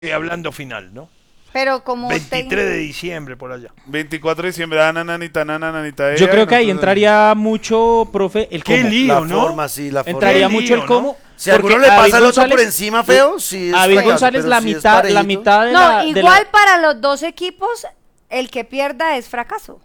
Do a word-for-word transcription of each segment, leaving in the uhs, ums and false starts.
Estoy hablando final, ¿no? Pero como veintitrés de diciembre, por allá. veinticuatro de diciembre, Ana, nanita, nana, nanita. Yo creo que ahí entraría mucho, profe, el cómo. Qué lío, La ¿no? forma, sí, la forma. Entraría Qué mucho lío, el cómo. Si a alguno le pasa al otro por encima, feo, sí es A David fracaso, González pero la si es mitad, la parejito. mitad de No, la... de igual la- para los dos equipos, el que pierda es fracaso.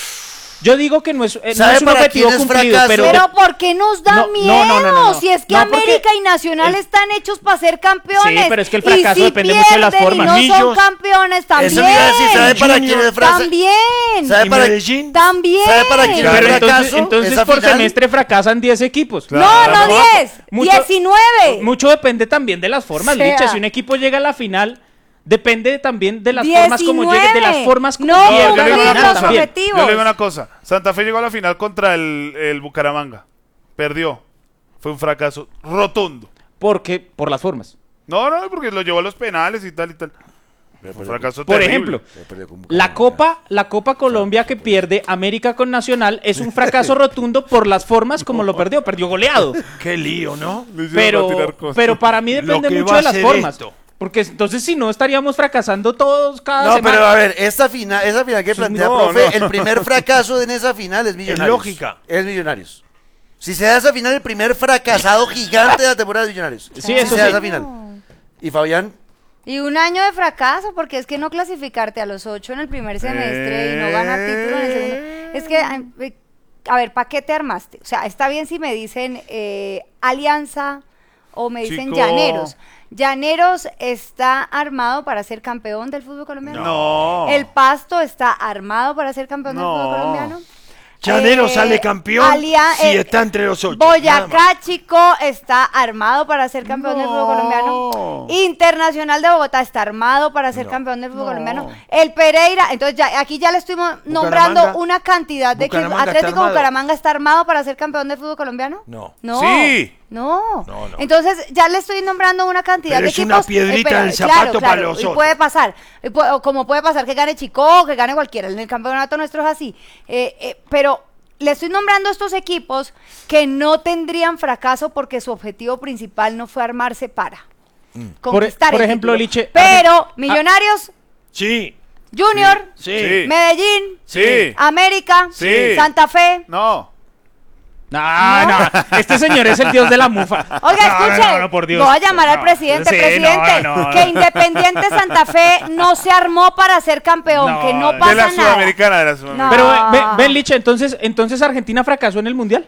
Yo digo que no es, eh, no ¿Sabe es un para objetivo quién es cumplido, fracaso? pero... Pero ¿por qué nos da No, miedo? no, no, no, no, no. Si es que No, porque América y Nacional el- están hechos para ser campeones. Sí, pero es que el Y fracaso si depende mucho de las pierden formas. Y no son Millos. campeones también. Eso le iba a decir, ¿sabe para Junior, quién es fracaso? También. ¿Sabe ¿Y para Medellín? También. ¿Sabe para quién es Pero entonces, fracaso? entonces esa por final? semestre fracasan diez equipos. No, no diez, Mucho- diecinueve. Mucho depende también de las formas, O sea. Licha. Si un equipo llega a la final, depende también de las formas como llegue, de las formas como No, llegue a yo la le digo cumplir una final los cosa. también. objetivos. Yo le digo una cosa. Santa Fe llegó a la final contra el, el Bucaramanga. Perdió. Fue un fracaso rotundo. Porque, por las formas. No, no, porque lo llevó a los penales y tal y tal. Fue un fracaso Por terrible. ejemplo, la Copa, la Copa Colombia que pierde América con Nacional es un fracaso rotundo por las formas como lo perdió, perdió goleado. Qué lío, ¿no? Le hicieron Pero, retirar cosas. pero para mí Lo depende que mucho va de a las ser formas. esto. Porque entonces si no estaríamos fracasando todos cada No, semana. pero a ver, esta final, esa final que plantea, no, profe, no. el primer fracaso en esa final es Millonarios. lógica. Es Millonarios. Si se da esa final, el primer fracasado gigante de la temporada de Millonarios. Sí, si eso se da sí. esa final. Y Fabián, Y un año de fracaso, porque es que no clasificarte a los ocho en el primer semestre y no ganar título en el segundo. Es que, ay, a ver, ¿para qué te armaste? O sea, está bien si me dicen eh, Alianza o me dicen Chico. Llaneros. Llaneros está armado para ser campeón del fútbol colombiano. No. El Pasto está armado para ser campeón del No. fútbol colombiano. Llanero Eh, sale campeón Alia- si eh, está entre los ocho. nada Boyacá más. Chico está armado para ser campeón del fútbol No. colombiano. Internacional de Bogotá está armado para ser No. campeón del fútbol No. colombiano. El Pereira, entonces ya aquí ya le estoy mo- nombrando Bucaramanga. una cantidad de equipos. Bucaramanga está Atlético armado. Bucaramanga está armado para ser campeón del fútbol colombiano. No. No. Sí. No. No, no. Entonces ya le estoy nombrando una cantidad Pero de es equipos. una piedrita pero, en el zapato para los y otros. puede pasar. Y pu- o como puede pasar que gane Chico, que gane cualquiera. En el campeonato nuestro es así. Eh, eh, pero le estoy nombrando estos equipos que no tendrían fracaso porque su objetivo principal no fue armarse para conquistar por el ejemplo, título. Liche, Pero Millonarios, Sí, Junior, sí. Sí. Medellín, Sí. América, Sí. Santa Fe. No. No, no, este señor es el dios de la mufa. Oiga, No, escuche, no, no, por Dios. voy a llamar al No, presidente, sí, presidente, no, no, que no. Independiente Santa Fe no se armó para ser campeón, No, que no de pasa De la nada. Sudamericana, de la Sudamericana. Pero Ah. ven, ven, Licha, entonces, entonces Argentina fracasó en el Mundial.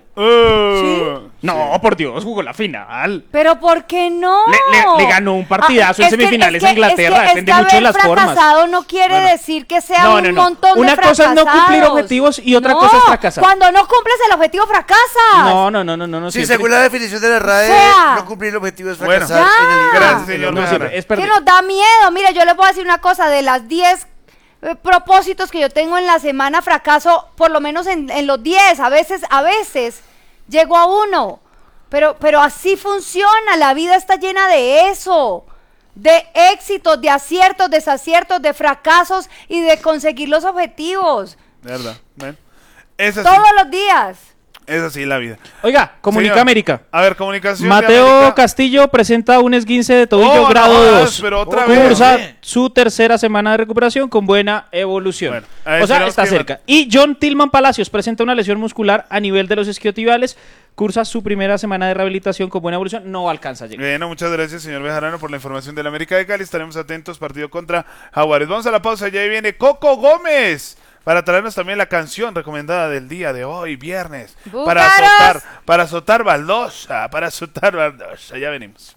Uh, No, por Dios, jugó la final. Pero ¿por qué no? Le- le- le ganó un partidazo en es que- semifinales es a que- Inglaterra, es que, depende es que mucho de haber las formas. fracasado no quiere decir que sea No, un no, no. montón Una de cosa es no cumplir fracasados. objetivos y otra No, cosa es fracasar. Cuando no cumples el objetivo fracasas. No, no, no, no, no. no sí, siempre. según la definición de la R A E, O sea. no cumplir el objetivo es Bueno. fracasar Ya. en el Gracias, Gracias, señor No Bejarano. siempre, es Que perder. nos da miedo. Mire, yo le puedo decir una cosa, de las diez eh, propósitos que yo tengo en la semana, fracaso por lo menos en, en los diez, a veces, a veces llego a uno, pero, pero así funciona, la vida está llena de eso, de éxitos, de aciertos, desaciertos, de fracasos y de conseguir los objetivos, De verdad. Bueno. Es así. todos los días. Es así la vida. Oiga, Comunica Señor. América. A ver, comunicación. de Mateo América. Castillo presenta un esguince de tobillo Oh, grado no, dos. pero otra Cursa vez. su tercera semana de recuperación con buena evolución. Bueno, a ver, o sea, tenemos está que- cerca. Y John Tillman Palacios presenta una lesión muscular a nivel de los isquiotibiales. Cursa su primera semana de rehabilitación con buena evolución. No alcanza a llegar. Bueno, muchas gracias, señor Bejarano, por la información del América de Cali. Estaremos atentos, partido contra Jaguares. Vamos a la pausa, ya ahí viene Coco Gómez para traernos también la canción recomendada del día de hoy, viernes. Para ¡Búcaros! azotar, para azotar baldosa, para azotar baldosa. Ya venimos.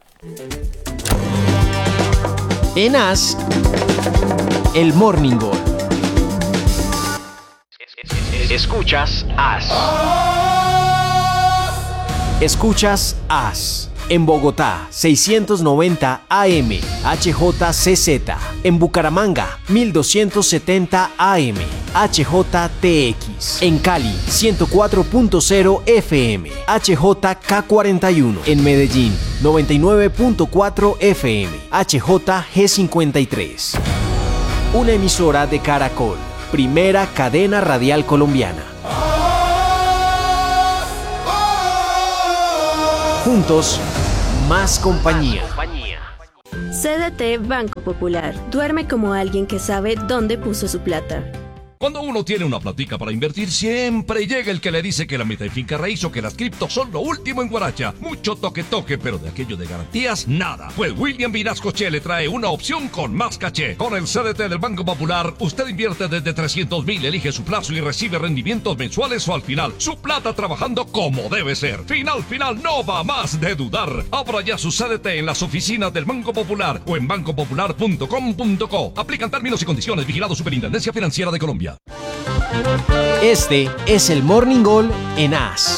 En As, el Morning Gol. Escuchas As. Escuchas As. En Bogotá, seiscientos noventa A M, H J C Z. En Bucaramanga, mil doscientos setenta A M, H J T X. En Cali, ciento cuatro punto cero F M, H J K cuarenta y uno. En Medellín, noventa y nueve punto cuatro F M, H J G cincuenta y tres. Una emisora de Caracol, primera cadena radial colombiana. Juntos, más compañía. C D T Banco Popular. Duerme como alguien que sabe dónde puso su plata. Cuando uno tiene una platica para invertir, siempre llega el que le dice que la meta en finca raíz o que las criptos son lo último en guaracha. Mucho toque-toque, pero de aquello de garantías, nada. Pues William Vinasco Che le trae una opción con más caché. Con el C D T del Banco Popular, usted invierte desde trescientos mil, elige su plazo y recibe rendimientos mensuales o al final. Su plata trabajando como debe ser. Final, final, no va más de dudar. Abra ya su C D T en las oficinas del Banco Popular o en banco popular punto com punto co. Aplican términos y condiciones. Vigilado Superintendencia Financiera de Colombia. Este es el Morning Call en A S.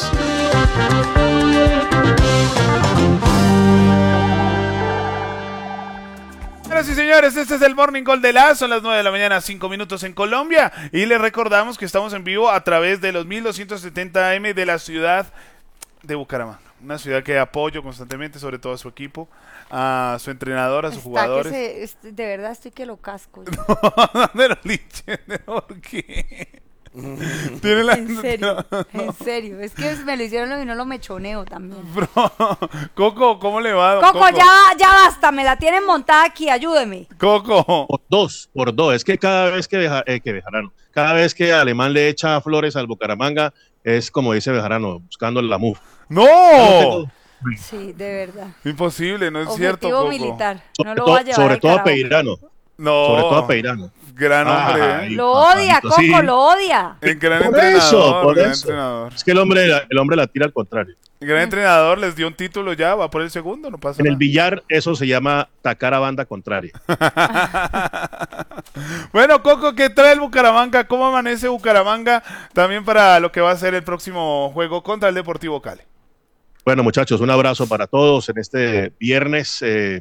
Señoras y señores, este es el Morning Call de la A S, son las nueve de la mañana, cinco minutos en Colombia, y les recordamos que estamos en vivo a través de los mil doscientos setenta A M de la ciudad de Bucaramanga, una ciudad que apoyo constantemente, sobre todo a su equipo, a su entrenador, a sus Está jugadores. que se- es- de verdad estoy que lo casco. ¿Dónde lo linchen? ¿Por qué? Tiene la... En serio, en serio. Es que me lo hicieron y no lo mechoneo también. Bro, Coco, ¿cómo le va? Coco, ya, ya basta, me la tienen montada aquí, ayúdeme. Coco. Por dos, por dos. Es que cada vez que, Beja- eh, que Bejarano, cada vez que Alemán le echa flores al Bucaramanga, es como dice Bejarano, buscando la muf. ¡No! Sí, de verdad. Imposible, no es cierto, Objetivo Coco. militar. Sobre No lo todo, va a llevar sobre al todo a carajo. Peirano. No. Sobre todo a Peirano. Gran hombre, ¿eh? Ay, Lo odia, papito, Coco, sí. lo odia. El gran Por entrenador, eso, por gran eso. entrenador. Es que el hombre, el hombre la tira al contrario. El gran entrenador les dio un título ya, va por el segundo, no pasa En el nada. billar eso se llama tacar a banda contraria. Bueno, Coco, ¿qué trae el Bucaramanga? ¿Cómo amanece Bucaramanga? También para lo que va a ser el próximo juego contra el Deportivo Cali. Bueno, muchachos, un abrazo para todos en este viernes eh,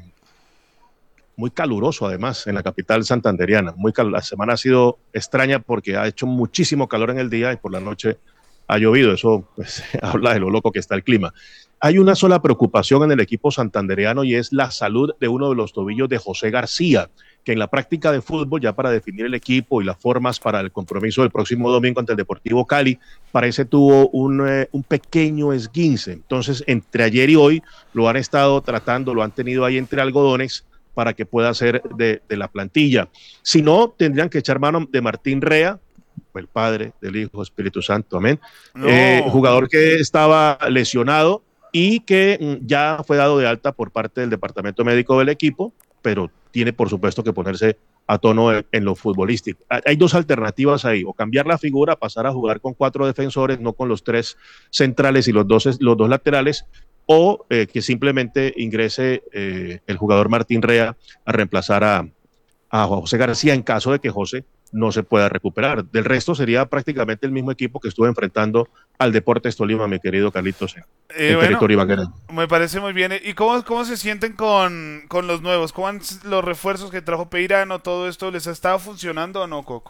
muy caluroso, además, en la capital santanderiana. Muy cal- la semana ha sido extraña porque ha hecho muchísimo calor en el día y por la noche ha llovido. Eso pues, habla de lo loco que está el clima. Hay una sola preocupación en el equipo santandereano y es la salud de uno de los tobillos de José García, que en la práctica de fútbol, ya para definir el equipo y las formas para el compromiso del próximo domingo ante el Deportivo Cali, parece tuvo un, eh, un pequeño esguince. Entonces, entre ayer y hoy lo han estado tratando, lo han tenido ahí entre algodones para que pueda ser de, de la plantilla. Si no, tendrían que echar mano de Martín Rea, el Padre, del Hijo, Espíritu Santo, amén. No. Eh, jugador que estaba lesionado y que mm, ya fue dado de alta por parte del departamento médico del equipo, pero tiene por supuesto que ponerse a tono en, en lo futbolístico. Hay hay dos alternativas ahí, o cambiar la figura, pasar a jugar con cuatro defensores, no con los tres centrales y los dos, los dos laterales, o eh, que simplemente ingrese eh, el jugador Martín Rea a reemplazar a, a José García en caso de que José no se pueda recuperar. Del resto sería prácticamente el mismo equipo que estuvo enfrentando al Deportes Tolima, mi querido Carlitos, en Eh, el bueno, territorio ibaguereño. me parece muy bien. ¿Y cómo, cómo se sienten con, con los nuevos? ¿Cómo han s- los refuerzos que trajo Peirano? ¿Todo esto les ha estado funcionando o no, Coco?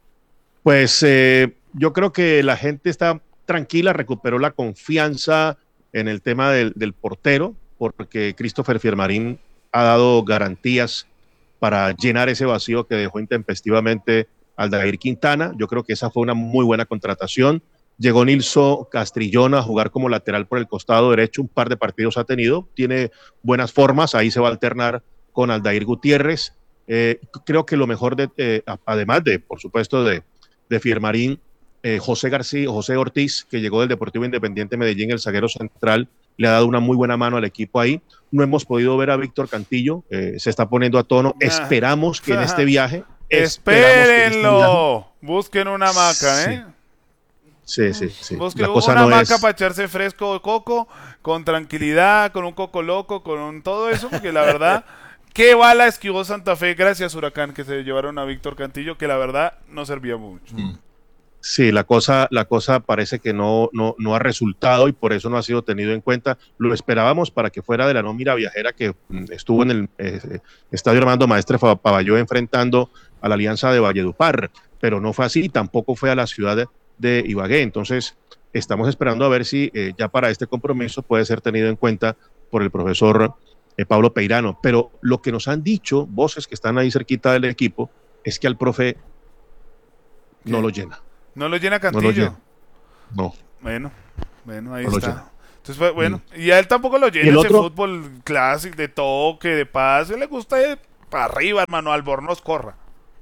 Pues eh, yo creo que la gente está tranquila, recuperó la confianza en el tema del, del portero, porque Christopher Fiermarín ha dado garantías para llenar ese vacío que dejó intempestivamente Aldair Quintana. Yo creo que esa fue una muy buena contratación. Llegó Nilson Castrillón a jugar como lateral por el costado derecho, un par de partidos ha tenido, tiene buenas formas, ahí se va a alternar con Aldair Gutiérrez. Eh, creo que lo mejor, de, eh, además de, por supuesto, de, de Fiermarín, eh, José García, José Ortiz, que llegó del Deportivo Independiente Medellín, el zaguero central, le ha dado una muy buena mano al equipo ahí. No hemos podido ver a Víctor Cantillo, eh, se está poniendo a tono. Ah. Esperamos que en este viaje... esperamos que en este viaje- ¡Espérenlo! Busquen una hamaca, ¿eh? Sí, sí, sí. Busquen La cosa una no hamaca es... para echarse fresco Coco, con tranquilidad, con un coco loco, con un- todo eso, porque la verdad, qué bala esquivó Santa Fe. Gracias, Huracán, que se llevaron a Víctor Cantillo, que la verdad no servía mucho. Sí, la cosa, la cosa parece que no, no, no ha resultado y por eso no ha sido tenido en cuenta. Lo esperábamos para que fuera de la nómina viajera que mm, estuvo en el eh, Estadio Armando Maestre Fa- Pavalló enfrentando a la Alianza de Valledupar, pero no fue así, tampoco fue a la ciudad de, de Ibagué. Entonces, estamos esperando a ver si eh, ya para este compromiso puede ser tenido en cuenta por el profesor eh, Pablo Peirano. Pero lo que nos han dicho, voces que están ahí cerquita del equipo, es que al profe no ¿Qué? lo llena. ¿No lo llena No lo Cantillo? llena. No. Bueno, bueno, ahí No lo está. llena. Entonces, pues, bueno, y a él tampoco lo llena el ese otro? fútbol clásico, de toque, de pase, le gusta ir para arriba, hermano, Albornoz corra.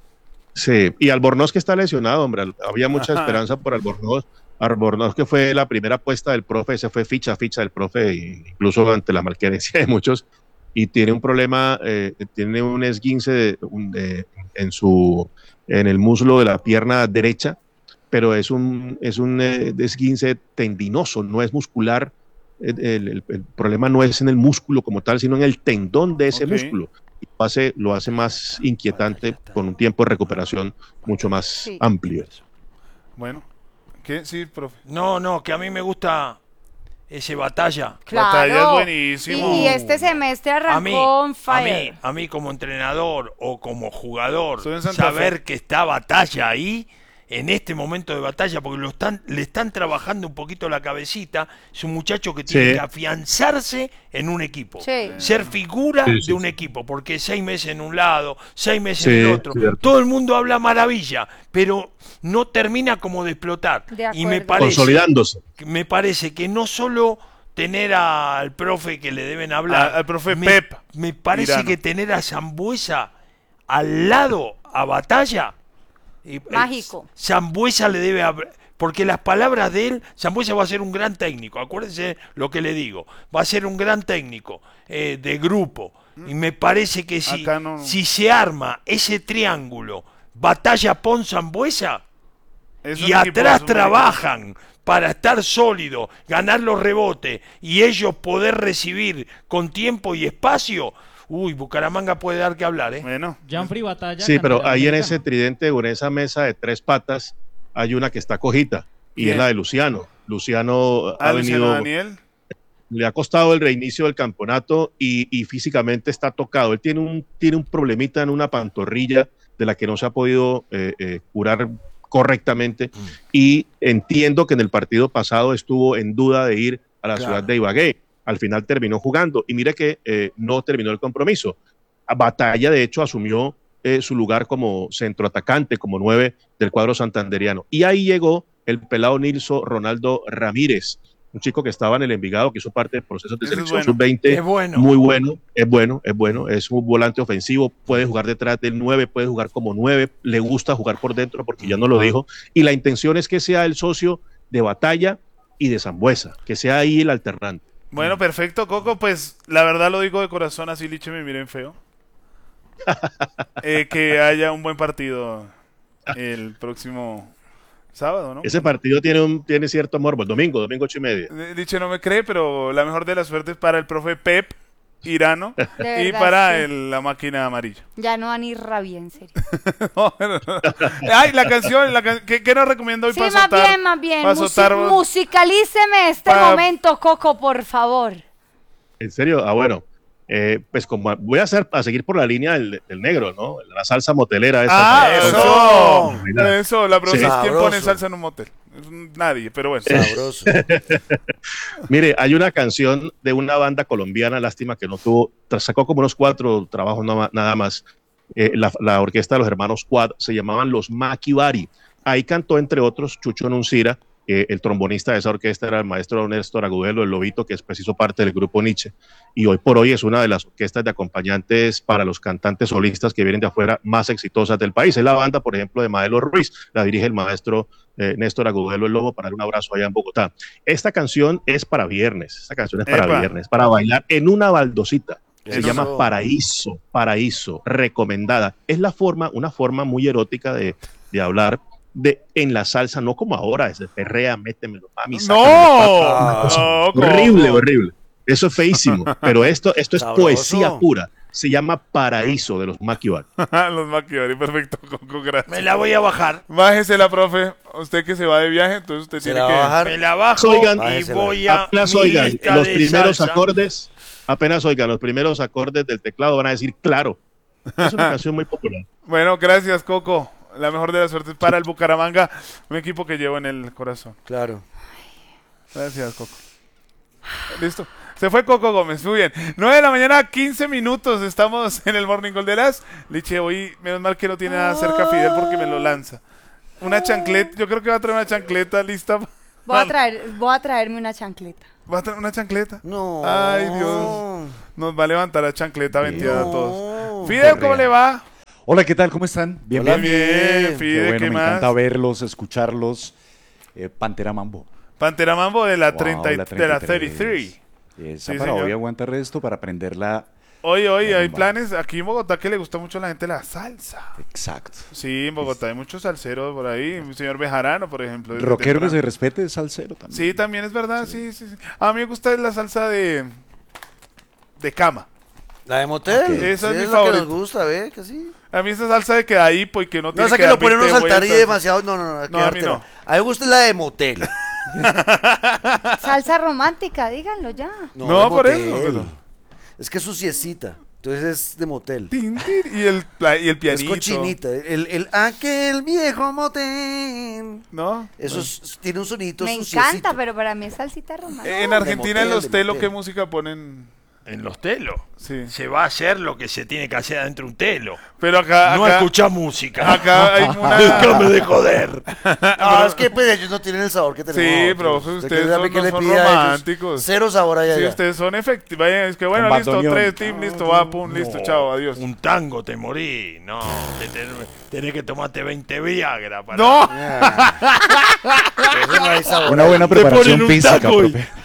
Sí, y Albornoz que está lesionado, hombre, había mucha esperanza por Albornoz. Albornoz que fue la primera apuesta del profe, se fue ficha, ficha del profe, incluso ante la malquerencia de muchos, y tiene un problema, eh, tiene un esguince de, un, de, en, su, en el muslo de la pierna derecha, pero es un, es un eh, esguince tendinoso, no es muscular. El, el, el problema no es en el músculo como tal, sino en el tendón de ese Ok. músculo. Y lo hace, lo hace más inquietante con un tiempo de recuperación mucho más Sí. amplio. Bueno, ¿qué? Sí, profe. No, no, que a mí me gusta ese batalla. Batalla es Claro. buenísimo. Y, y este semestre A mí, arrancó on a fire. mí, a mí como entrenador o como jugador, Estoy en Santa saber Fe. que está batalla ahí, en este momento de batalla, porque lo están, le están trabajando un poquito la cabecita, es un muchacho que tiene Sí. que afianzarse en un equipo, Sí. ser figura Sí, sí, de un sí. equipo, porque seis meses en un lado, seis meses Sí, en el otro, cierto. todo el mundo habla maravilla, pero no termina como de explotar. De y me acuerdo. parece, Consolidándose. me parece que no solo tener al profe que le deben hablar, A- al profe me, Pep me parece Tirano. que tener a Sambuesa al lado a batalla, y, eh, Mágico. Sambuesa le debe hablar, porque las palabras de él, Sambuesa va a ser un gran técnico, acuérdense lo que le digo, va a ser un gran técnico eh, de grupo, y me parece que si, Acá no- si se arma ese triángulo, batalla Pon Sambuesa, Es y un equipo atrás súper trabajan para estar sólido, ganar los rebotes y ellos poder recibir con tiempo y espacio. Uy, Bucaramanga puede dar que hablar, ¿eh? Bueno, Janfrey Batalla. Sí, pero candidato ahí en americano. ese tridente o en esa mesa de tres patas hay una que está cojita y ¿Quién? es la de Luciano. Luciano ha a Luciano venido, Daniel. le ha costado el reinicio del campeonato y, y físicamente está tocado. Él tiene un, tiene un problemita en una pantorrilla de la que no se ha podido eh, eh, curar correctamente y entiendo que en el partido pasado estuvo en duda de ir a la Claro. ciudad de Ibagué. Al final terminó jugando y mire que eh, no terminó el compromiso. A Batalla, de hecho, asumió eh, su lugar como centroatacante, como nueve del cuadro santanderiano. Y ahí llegó el pelado Nilso Ronaldo Ramírez, un chico que estaba en el Envigado, que hizo parte del proceso de Ese es selección bueno. sub veinte. Es bueno. Muy bueno, es bueno, es bueno, es un volante ofensivo, puede jugar detrás del nueve, puede jugar como nueve, le gusta jugar por dentro porque ya no lo dijo, y la intención es que sea el socio de Batalla y de Sambuesa, que sea ahí el alternante. Bueno, perfecto, Coco. Pues la verdad lo digo de corazón, así Liche me miren feo. Eh, que haya un buen partido el próximo sábado, ¿no? Ese partido tiene un tiene cierto morbo, el domingo, domingo ocho y media. Eh, Liche no me cree, pero la mejor de las suertes para el profe Pep Irano De y verdad, para sí. el- la máquina amarilla. Ya no van a ir rabia, en serio. No, no, no. Ay, la canción, la can- ¿qué, qué nos recomienda hoy Sí, para más soltar? bien, más bien. para Musi- soltar- musicalíceme este Pa- momento, Coco, por favor. ¿En serio? Ah, bueno. Eh, pues como voy a hacer a seguir por la línea del, del negro, ¿no? La salsa motelera esa. Ah, Eso. eso. Eso, la pregunta Sí. es quién pone Sabroso. salsa en un motel. Es un- Nadie, pero bueno. Sabroso. Mire, hay una canción de una banda colombiana, lástima que no tuvo, tras- sacó como unos cuatro trabajos no ma- nada más. Eh, la, la orquesta de los hermanos Quad se llamaban los Maquibari. Ahí cantó, entre otros, Chucho Nuncira. Eh, el trombonista de esa orquesta era el maestro Néstor Agudelo, el Lobito, que es preciso parte del grupo Nietzsche. Y hoy por hoy es una de las orquestas de acompañantes para los cantantes solistas que vienen de afuera más exitosas del país. Es la banda, por ejemplo, de Maelo Ruiz. La dirige el maestro eh, Néstor Agudelo, el Lobo, para dar un abrazo allá en Bogotá. Esta canción es para viernes. Esta canción es para Epa. viernes, para bailar en una baldosita. Se Eso. llama Paraíso, Paraíso, recomendada. Es la forma, una forma muy erótica de, de hablar de en la salsa, no como ahora, es de perrea, métemelo, mami, sácamelo, papá, una cosa No, Coco. horrible, horrible. Eso es feísimo, pero esto, esto es Sabroso. poesía pura. Se llama Paraíso de los Maquibari. Los Maquibari, perfecto, Coco, gracias. Me la voy a bajar. Bájesela, profe. Usted que se va de viaje, entonces usted ¿Se tiene la va a que... bajar? Me la bajo Oigan, y Bájesela. voy a Apenas mi oigan lista los de primeros salsa. acordes, apenas oigan los primeros acordes del teclado, van a decir claro. Es una canción muy popular. Bueno, gracias, Coco. La mejor de las suertes para el Bucaramanga, un equipo que llevo en el corazón. Claro. Gracias, Coco. Listo. Se fue Coco Gómez, muy bien. nueve de la mañana, quince minutos. Estamos en el Morning Call de las. Liche, hoy, menos mal que no tiene nada cerca Fidel porque me lo lanza. Una chancleta, yo creo que va a traer una chancleta lista. Voy a traer, voy a traerme una chancleta. ¿Va a tener una chancleta? No. Ay, Dios. Nos va a levantar la chancleta vendida a No. todos. Fidel, ¿cómo le va? Hola, ¿qué tal? ¿Cómo están? Bien, Hola, bien. Bien, bien. Fidel, Qué bueno, ¿qué me más? encanta verlos, escucharlos. Eh, Pantera Mambo. Pantera Mambo de la, Wow, treinta y- la de la treinta y treinta tres. y tres. Esa Sí, para señor. hoy aguanta resto para aprenderla. Oye, oye, La hay rumba. planes aquí en Bogotá que le gusta mucho a la gente la salsa. Exacto. Sí, en Bogotá hay muchos salseros por ahí. El señor Bejarano, por ejemplo. desde Rockero que se temprano. respete es salsero también. Sí, también es verdad, sí. Sí, sí. A mí me gusta la salsa de de cama. La de motel. Ok. Esa es mi lo favorita. que nos gusta, ¿ve? Que sí. A mí esa salsa de quedadipo y que no No, tiene esa que que dar lo ponen uno a veinte saltar y vueltas. demasiado. No, no, no. No, a mí quedártela. no. A mí me gusta la de motel. Salsa romántica, díganlo ya. No, de por motel. eso, pero- Es que es suciecita. Entonces es de motel. Tin, tin, y el, la- y el Es pianito. cochinita. El, el aquel viejo motel. ¿No? Eso es- tiene un sonito Me suciecito. encanta, pero para mí es salsita romántica. En de Argentina, en motel, los de telos, motel. ¿qué música ponen? En los telos. Sí. Se va a hacer lo que se tiene que hacer adentro de un telo. Pero acá. No acá, escuchar música. acá hay una. Déjame de joder. No, es que pues ellos no tienen el sabor que tenemos. Sí, nosotros. profe, ¿Usted ustedes qué sabe son- que no le son pide a ellos? románticos. Cero sabor allá. Sí, allá. ustedes son efectivos. Es que bueno, Con listo, bandoneón. tres, team, listo, va, pum, listo, chao, adiós. Un tango te morí. No, te tenés, tenés que tomarte veinte Viagra para. ¡No! Eso no hay sabor. Una buena Te ponen preparación un física, taco y- profe.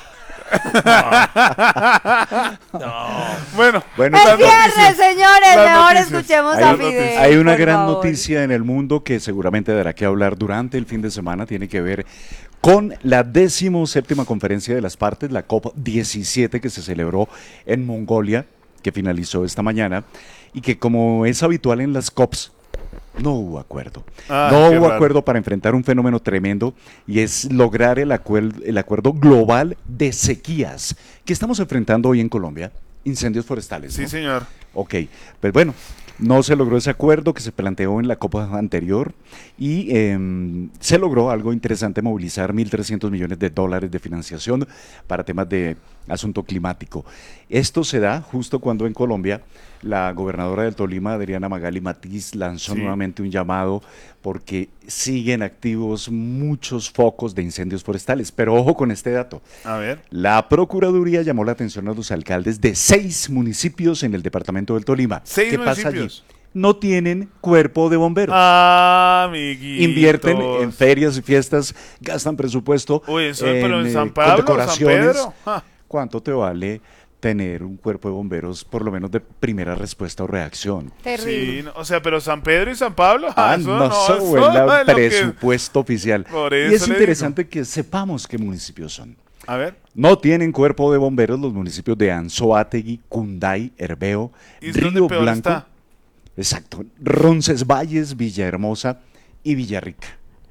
No. Bueno, Bueno, Es las viernes, noticias. señores. Las Mejor noticias. escuchemos Hay a una- Fidel. Hay una por gran favor. noticia en el mundo que seguramente dará que hablar durante el fin de semana. Tiene que ver con la decimoséptima conferencia de las partes, la COP diecisiete, que se celebró en Mongolia, que finalizó esta mañana, y que, como es habitual en las COPs, no hubo acuerdo. Ah, no qué hubo raro. acuerdo para enfrentar un fenómeno tremendo, y es lograr el, acuer- el acuerdo global de sequías que estamos enfrentando hoy en Colombia, incendios forestales. Sí, ¿no? señor. Ok, pues bueno, no se logró ese acuerdo que se planteó en la Copa anterior y em, se logró algo interesante, movilizar mil trescientos millones de dólares de financiación para temas de asunto climático. Esto se da justo cuando en Colombia la gobernadora del Tolima, Adriana Magali Matiz, lanzó Sí. nuevamente un llamado porque siguen activos muchos focos de incendios forestales. Pero ojo con este dato. A ver. La Procuraduría llamó la atención a los alcaldes de seis municipios en el departamento del Tolima. ¿Seis ¿Qué pasa allí? municipios? No tienen cuerpo de bomberos. Ah, amiguitos. Invierten en ferias y fiestas, gastan presupuesto Uy, eso, pero en eh, San Pablo, San condecoraciones. Pedro. Ah. ¿Cuánto te vale tener un cuerpo de bomberos, por lo menos de primera respuesta o reacción? Terrible. Sí, no, o sea, pero San Pedro y San Pablo. Ah, eso no, no, se eso vuelve no es lo que- presupuesto oficial. Por Y eso es le interesante que sepamos qué municipios son. A ver. No tienen cuerpo de bomberos los municipios de Anzoátegui, Cunday, Herveo, ¿Y es donde Río peor Blanco, está? exacto, Roncesvalles, Villahermosa y Villarrica.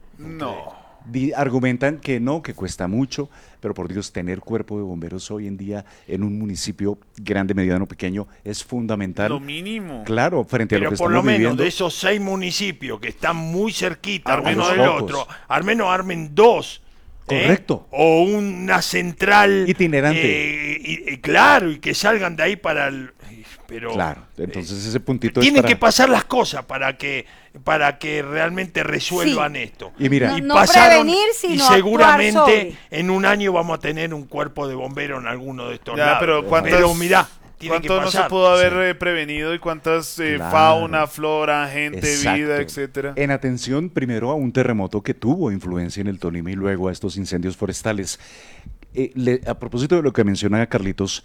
No. Di- argumentan que no, que cuesta mucho, pero por Dios, tener cuerpo de bomberos hoy en día en un municipio grande, mediano, pequeño es fundamental. Lo mínimo. Claro, frente a lo Pero que por estamos lo menos viviendo. de esos seis municipios que están muy cerquita Armen uno los del focos. otro, al menos armen dos. ¿eh? Correcto. O una central Itinerante. eh, y- y claro, y que salgan de ahí para el. Pero Claro, entonces ese puntito es tienen para... que pasar las cosas para que para que realmente resuelvan esto. Y mira, No, Y no pasaron, prevenir, y sino actuar seguramente sobre. en un año vamos a tener un cuerpo de bombero en alguno de estos Ya, lados. pero ¿cuántas- Pero mirá, tiene que ¿Cuánto no se pasar. pudo haber eh, prevenido y cuántas eh, Claro. fauna, flora, gente, Exacto. vida, etcétera? En atención primero a un terremoto que tuvo influencia en el Tolima y luego a estos incendios forestales. Eh, le- a propósito de lo que menciona Carlitos,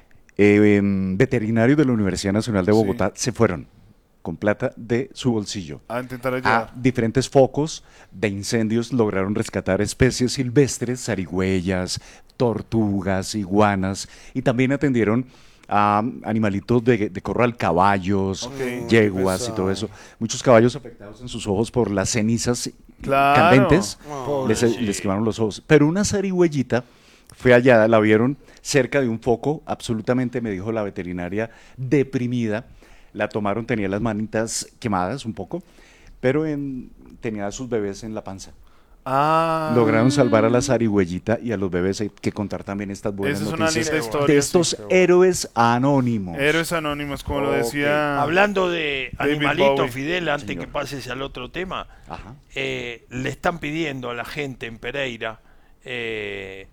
eh, em, veterinarios de la Universidad Nacional de Bogotá se fueron con plata de su bolsillo A intentar a ayudar. diferentes focos de incendios, lograron rescatar especies silvestres, zarigüeyas, tortugas, iguanas, y también atendieron a animalitos de, de corral, caballos, Ok. yeguas y pesado. todo eso. Muchos caballos afectados en sus ojos por las cenizas Claro. candentes, Oh, les, sí. les quemaron los ojos. Pero una zarigüeyita fue hallada, la vieron cerca de un foco, absolutamente, me dijo la veterinaria, deprimida. La tomaron, tenía las manitas quemadas un poco, pero en, tenía a sus bebés en la panza. Ah. Lograron salvar a la zarigüeyita y a los bebés. Hay que contar también estas buenas Esa es una noticias linda de historia. estos sí. héroes anónimos. Héroes anónimos, como lo Ok. decía. Hablando de David animalitos, Bowie. Fidel, antes Señor. que pases al otro tema, Ajá. eh, le están pidiendo a la gente en Pereira eh,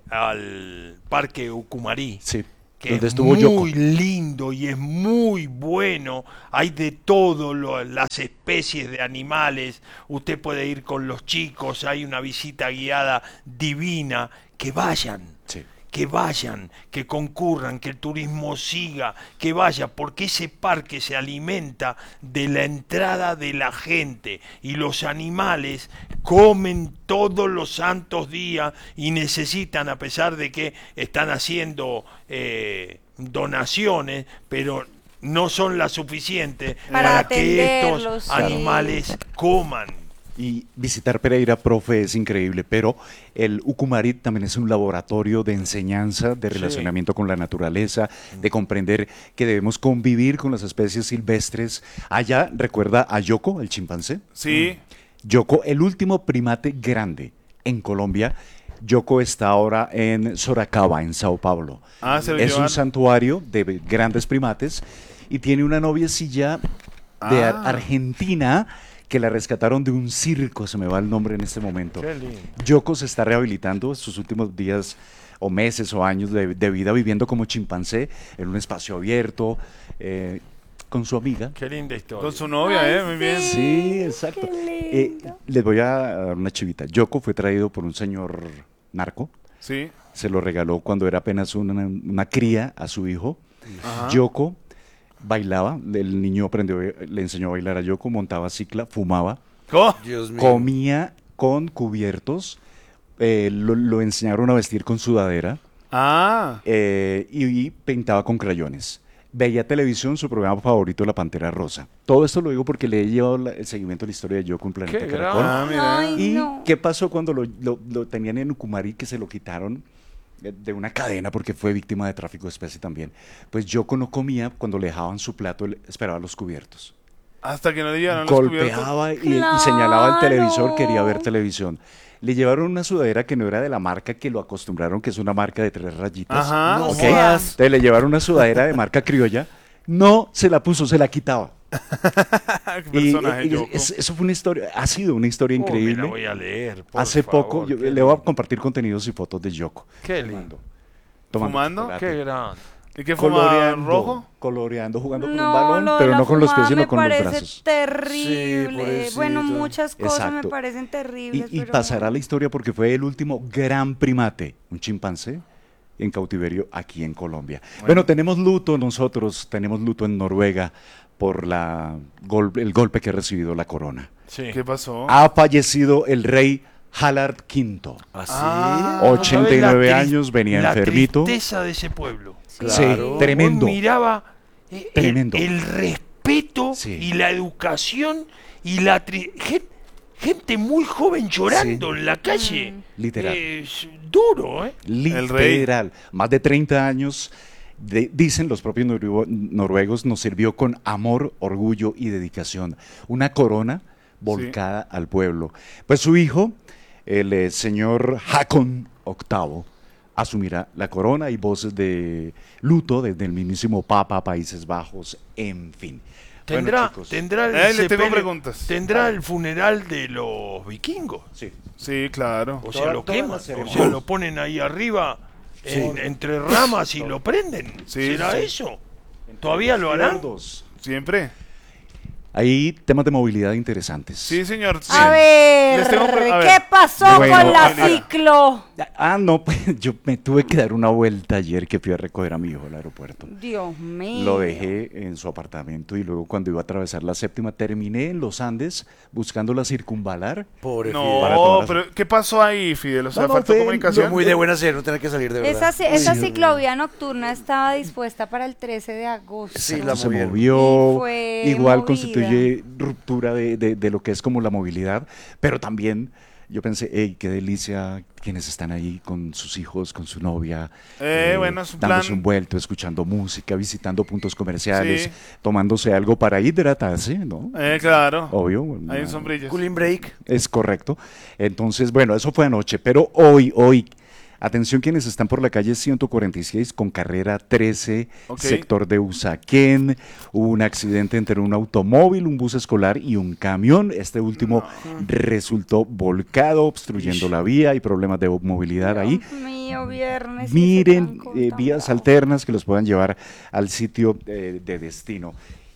al Parque Ucumarí. Sí. Que Donde es estuvo muy Yoko. lindo y es muy bueno, hay de todo, lo- las especies de animales, usted puede ir con los chicos, hay una visita guiada divina, que vayan, Sí. que vayan, que concurran, que el turismo siga, que vaya, porque ese parque se alimenta de la entrada de la gente y los animales comen todos los santos días y necesitan, a pesar de que están haciendo eh, donaciones, pero no son las suficientes Para para, que estos atenderlos, sí. animales coman. Y visitar Pereira, profe, es increíble, pero el Ucumari también es un laboratorio de enseñanza, de relacionamiento con la naturaleza, de comprender que debemos convivir con las especies silvestres. Allá, ¿recuerda a Yoko, el chimpancé? Sí. Yoko, el último primate grande en Colombia. Yoko está ahora en Sorocaba, en Sao Paulo. Ah, se lo Es llevan. un santuario de grandes primates y tiene una noviecilla de Ar- Ah. Argentina que la rescataron de un circo, se me va el nombre en este momento. Qué lindo. Yoko se está rehabilitando sus últimos días o meses o años de, de vida viviendo como chimpancé en un espacio abierto eh, con su amiga. Qué linda historia. Con su novia, Ay, ¿eh? Muy bien. Sí, exacto. qué Eh, les voy a dar una chivita. Yoko fue traído por un señor narco. Sí. Se lo regaló cuando era apenas una, una cría a su hijo. Ajá. Yoko bailaba, el niño aprendió, le enseñó a bailar a Yoko, montaba cicla, fumaba, ¿Cómo? Dios mío. comía con cubiertos, eh, lo, lo enseñaron a vestir con sudadera Ah. eh, y, y pintaba con crayones. Veía televisión, su programa favorito, La Pantera Rosa. Todo esto lo digo porque le he llevado la- el seguimiento de la historia de Yoko en Planeta Qué Caracol. Ah, mira. Ay, ¿Y no. qué pasó cuando lo, lo- lo tenían en Ucumari, que se lo quitaron eh, de una cadena porque fue víctima de tráfico de especie también? Pues Yoko no comía, cuando le dejaban su plato, él esperaba los cubiertos. Hasta que no le llegaron los cubiertos. Golpeaba y, y señalaba el televisor, Claro. quería ver televisión. Le llevaron una sudadera que no era de la marca que lo acostumbraron, que es una marca de tres rayitas. Ajá. No ¿ok? jodas. Entonces le llevaron una sudadera de marca criolla. No se la puso, se la quitaba. Qué Y, personaje, y Yoko. es- eso fue una historia, ha sido una historia Oh, me la increíble. voy a leer, por Hace favor, poco, yo qué le voy a lindo. compartir contenidos y fotos de Yoko. Qué lindo. Tomando ¿Fumando? chocolate. Qué grande. ¿Y qué fuma Coloreando, rojo? coloreando, jugando con No, un balón, lo de pero la no con los pies, fumada sino me con los parece brazos. terrible. Sí, bueno, pobrecito. muchas cosas Exacto. me parecen Y, terribles. y pero pasará la historia porque fue el último gran primate, un chimpancé, en cautiverio aquí en Colombia. Bueno, tenemos luto nosotros, tenemos luto en Noruega por la gol- el golpe que ha recibido la corona. Sí. ¿Qué pasó? Ha fallecido el rey Harald quinto. ¿Así? Ah. ochenta y nueve ¿Sabes la tri- años, venía la enfermito. tristeza de ese pueblo. Sí, Claro. tremendo. Hoy miraba eh, el- Tremendo. El, respeto Sí. y la educación y la tri- gen- gente muy joven llorando en la calle. Literal. Es duro, ¿eh? Literal. Más de treinta años, de- dicen los propios noruego- noruegos, nos sirvió con amor, orgullo y dedicación. Una corona volcada al pueblo. Pues su hijo, el eh, señor Hakon octavo, asumirá la corona y voces de luto desde el mismísimo Papa, Países Bajos, en fin. Bueno, Tendrá, chicos, tendrá el Eh, le tengo sepelio- preguntas. tendrá el funeral de los vikingos. sí. Sí, claro. O sea, Toda- lo toda la queman, o ceremonia. sea, lo ponen ahí arriba en- entre ramas y lo prenden. Sí, ¿Será sí. eso? ¿Todavía lo harán? Fiordos. Siempre. Hay temas de movilidad interesantes. Sí, señor. Sí. A ver, Les tengo pre- a ver. ¿qué pasó Bueno, con la mira. ciclo? Ah, no, pues yo me tuve que dar una vuelta ayer que fui a recoger a mi hijo al aeropuerto. Dios mío. Lo dejé en su apartamento y luego cuando iba a atravesar la séptima terminé en los Andes buscando la circunvalar. Pobre Para No, todas las- pero ¿qué pasó ahí, Fidel? O sea, No, no, faltó fue- comunicación. Fue muy de buena ser no tener que salir de verdad. Esa, ci- esa Uy, ciclovía nocturna estaba dispuesta para el trece de agosto. Sí, la se movieron. movió, Y fue igual movida. constituye ruptura de, de- de lo que es como la movilidad, pero también yo pensé, hey, qué delicia quienes están ahí con sus hijos, con su novia, Eh, bueno, es un dándose plan. un vuelto, escuchando música, visitando puntos comerciales, Sí. tomándose algo para hidratarse, ¿no? Eh, claro. Obvio. Hay una- sombrillas. Cooling break. Es correcto. Entonces, bueno, eso fue anoche, pero hoy, hoy Atención quienes están por la calle ciento cuarenta y seis con carrera trece, Okay. sector de Usaquén. Hubo un accidente entre un automóvil, un bus escolar y un camión. Este último resultó volcado, obstruyendo la vía. Hay problemas de movilidad ahí. Dios mío, viernes. Miren eh, vías alternas que los puedan llevar al sitio eh, de destino.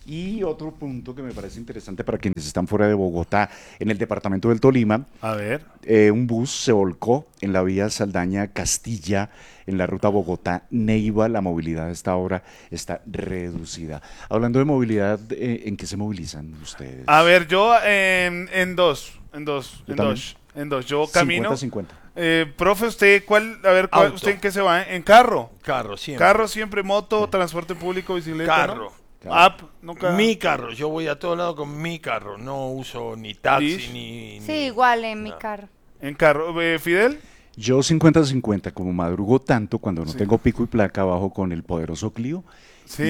Y otro punto que me parece interesante para quienes están fuera de Bogotá, en el departamento del Tolima, A ver. eh, un bus se volcó en la vía Saldaña-Castilla, en la ruta Bogotá-Neiva. La movilidad a esta hora está reducida. Hablando de movilidad, eh, ¿en qué se movilizan ustedes? A ver, yo en, en dos, en dos, Yo en también. dos, en dos. Yo camino. cincuenta cincuenta. Eh, profe, usted, ¿cuál, a ver, cuál, Auto. usted en qué se va? ¿En carro? Carro, siempre. Carro siempre, moto, transporte público, bicicleta, Carro. ¿no? App, nunca. Mi carro, yo voy a todos lados con mi carro, no uso ni taxi Liz. ni... Sí, ni- igual en mi no. carro. En carro. Eh, ¿Fidel? Yo cincuenta cincuenta, como madrugo tanto, cuando no Sí. tengo pico y placa, bajo con el poderoso Clio. Sí.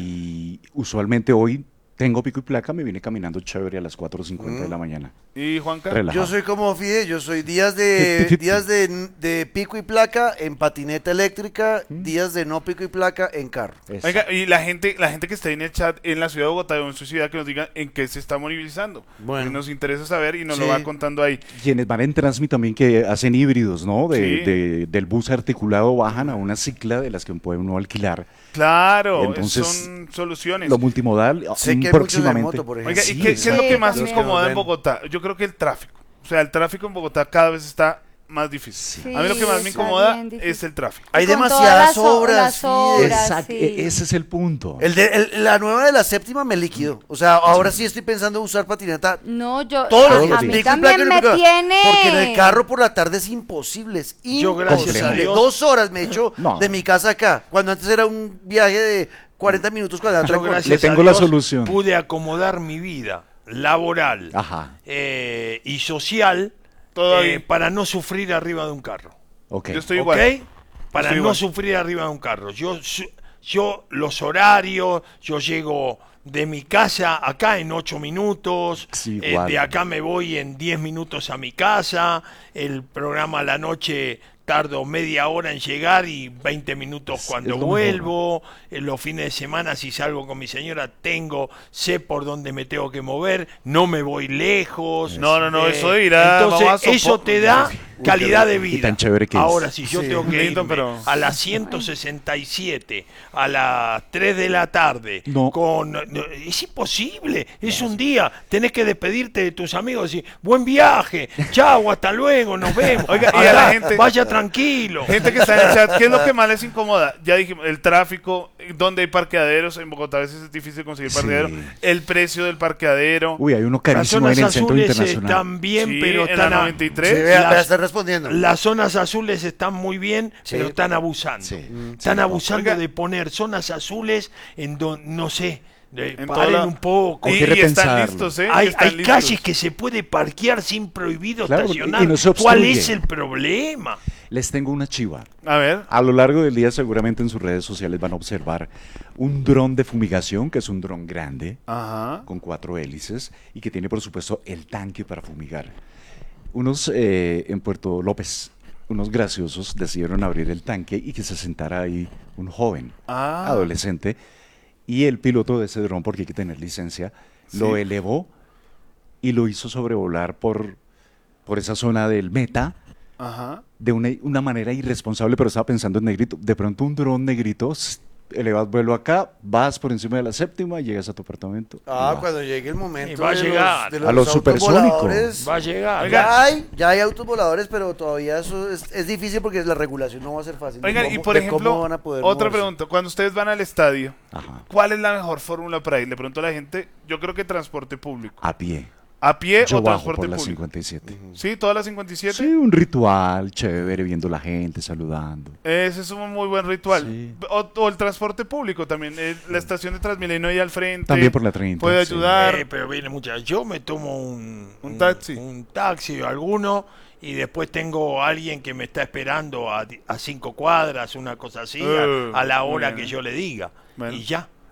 Y usualmente hoy tengo pico y placa, me vine caminando chévere a las cuatro cincuenta de la mañana. ¿Y Juanca? Relajado. Yo soy como Fide, yo soy días de días de, de pico y placa en patineta eléctrica, días de no pico y placa en carro. Eso. Oiga, y la gente, la gente que está en el chat en la ciudad de Bogotá o en su ciudad, que nos diga en qué se está movilizando. Bueno. Que nos interesa saber y nos Sí. lo va contando ahí. Quienes van en Transmi también que hacen híbridos, ¿no? De, Sí. de- del bus articulado bajan a una cicla de las que puede uno alquilar. Claro, Entonces, son soluciones. Lo multimodal, Sé mm, que hay muchos de próximamente. moto, por ejemplo. Oiga, ¿y Sí, qué, qué es lo sí, que más también. incomoda en Ven. Bogotá? Yo creo que el tráfico. O sea, el tráfico en Bogotá cada vez está más difícil. Sí, A mí lo que más me está incomoda bien difícil. es el tráfico. Hay Con todas demasiadas las o- obras. las Fide. obras. Exacto, sí. e- ese es el punto. El de, el- la nueva de la séptima me liquidó. O sea, ahora sí estoy pensando en usar patineta No, yo, todos a, los a días. mí Pico y también placa, me pico y placa. tiene. Porque en el carro por la tarde es imposible. Es Yo, gracias imposible. a Dios- Dos horas me he hecho No. de mi casa acá. Cuando antes era un viaje de cuarenta minutos cuando era Yo, tranquilo. gracias Le tengo a la Dios, solución. pude acomodar mi vida laboral Ajá, eh, y social Todo eh, bien. para no sufrir arriba de un carro. ok. Yo estoy ¿Ok? igual. Para Estoy no igual. sufrir arriba de un carro. Yo, su- yo los horarios, yo llego de mi casa acá en ocho minutos, Sí, eh, igual. de acá me voy en diez minutos a mi casa, el programa a la noche tardo media hora en llegar y veinte minutos Es- cuando es lo vuelvo, en los fines de semana si salgo con mi señora tengo, sé por dónde me tengo que mover, no me voy lejos. No, no, no, eh, eso de ir a- entonces vamos a eso sopo- te da Uy, calidad qué de rico. Y vida. tan chévere que es. Ahora si yo Sí, tengo que lindo, irme pero- a las ciento sesenta y siete a las tres de la tarde No. con no, es imposible, es un día, tenés que despedirte de tus amigos y buen viaje, chao, hasta luego, nos vemos. Oiga, y a la gente- vaya tranquilo. Gente que está en el chat, ¿qué es lo que más les incomoda? Ya dijimos, el tráfico, donde hay parqueaderos, en Bogotá a veces es difícil conseguir Sí. parqueadero, el precio del parqueadero. Uy, hay uno Las carísimo ahí zonas en el centro azules internacional. están bien, Sí, pero en la están a- noventa y tres. Sí, vea, las- vea, está respondiendo. Las zonas azules están muy bien, Sí. pero están abusando. Sí. Están abusando Oiga. de poner zonas azules en donde, no sé, de- En paren toda- un poco. Y, Hay que y están repensarlo. listos, ¿eh? Y Hay, están hay listos. calles que se puede parquear sin prohibido Claro, estacionar. y no se ¿Cuál obstruye. es el problema? Les tengo una chiva. A ver. A lo largo del día seguramente en sus redes sociales van a observar un dron de fumigación, que es un dron grande, Ajá. con cuatro hélices, y que tiene por supuesto el tanque para fumigar. Unos eh, en Puerto López, unos graciosos decidieron abrir el tanque y que se sentara ahí un joven, Ah. adolescente, y el piloto de ese dron, porque hay que tener licencia, lo Sí. elevó y lo hizo sobrevolar por, por esa zona del Meta, Ajá. de una, una manera irresponsable, pero estaba pensando en negrito. De pronto un dron negrito, s- elevas vuelo acá, vas por encima de la séptima y llegas a tu apartamento. Ah, Y va. cuando llegue el momento Y va a de llegar. los, de A los autos supersónicos. voladores. Va a llegar. Oiga. Ya hay, ya hay autos voladores, pero todavía eso es, es difícil porque la regulación no va a ser fácil. de Oigan, y cómo- por de ejemplo, cómo van a poder otra moverse. pregunta. Cuando ustedes van al estadio, Ajá. ¿cuál es la mejor fórmula para ir? Le pregunto a la gente, yo creo que transporte público. A pie. ¿A pie Yo o bajo transporte por la público? cincuenta y siete. ¿Sí? ¿Todas las cincuenta y siete? Sí, un ritual chévere, viendo la gente, saludando. Ese es un muy buen ritual. Sí. O, o el transporte público también. eh, la estación de Transmilenio ahí al frente. También por la treinta. Puede sí. ayudar. Eh, pero viene mucha. Yo me tomo un, Un taxi. un taxi o alguno y después tengo a alguien que me está esperando a, di- a cinco cuadras, una cosa así, a- Eh, a, la muy hora bien. que yo le diga. Bueno. Y ya.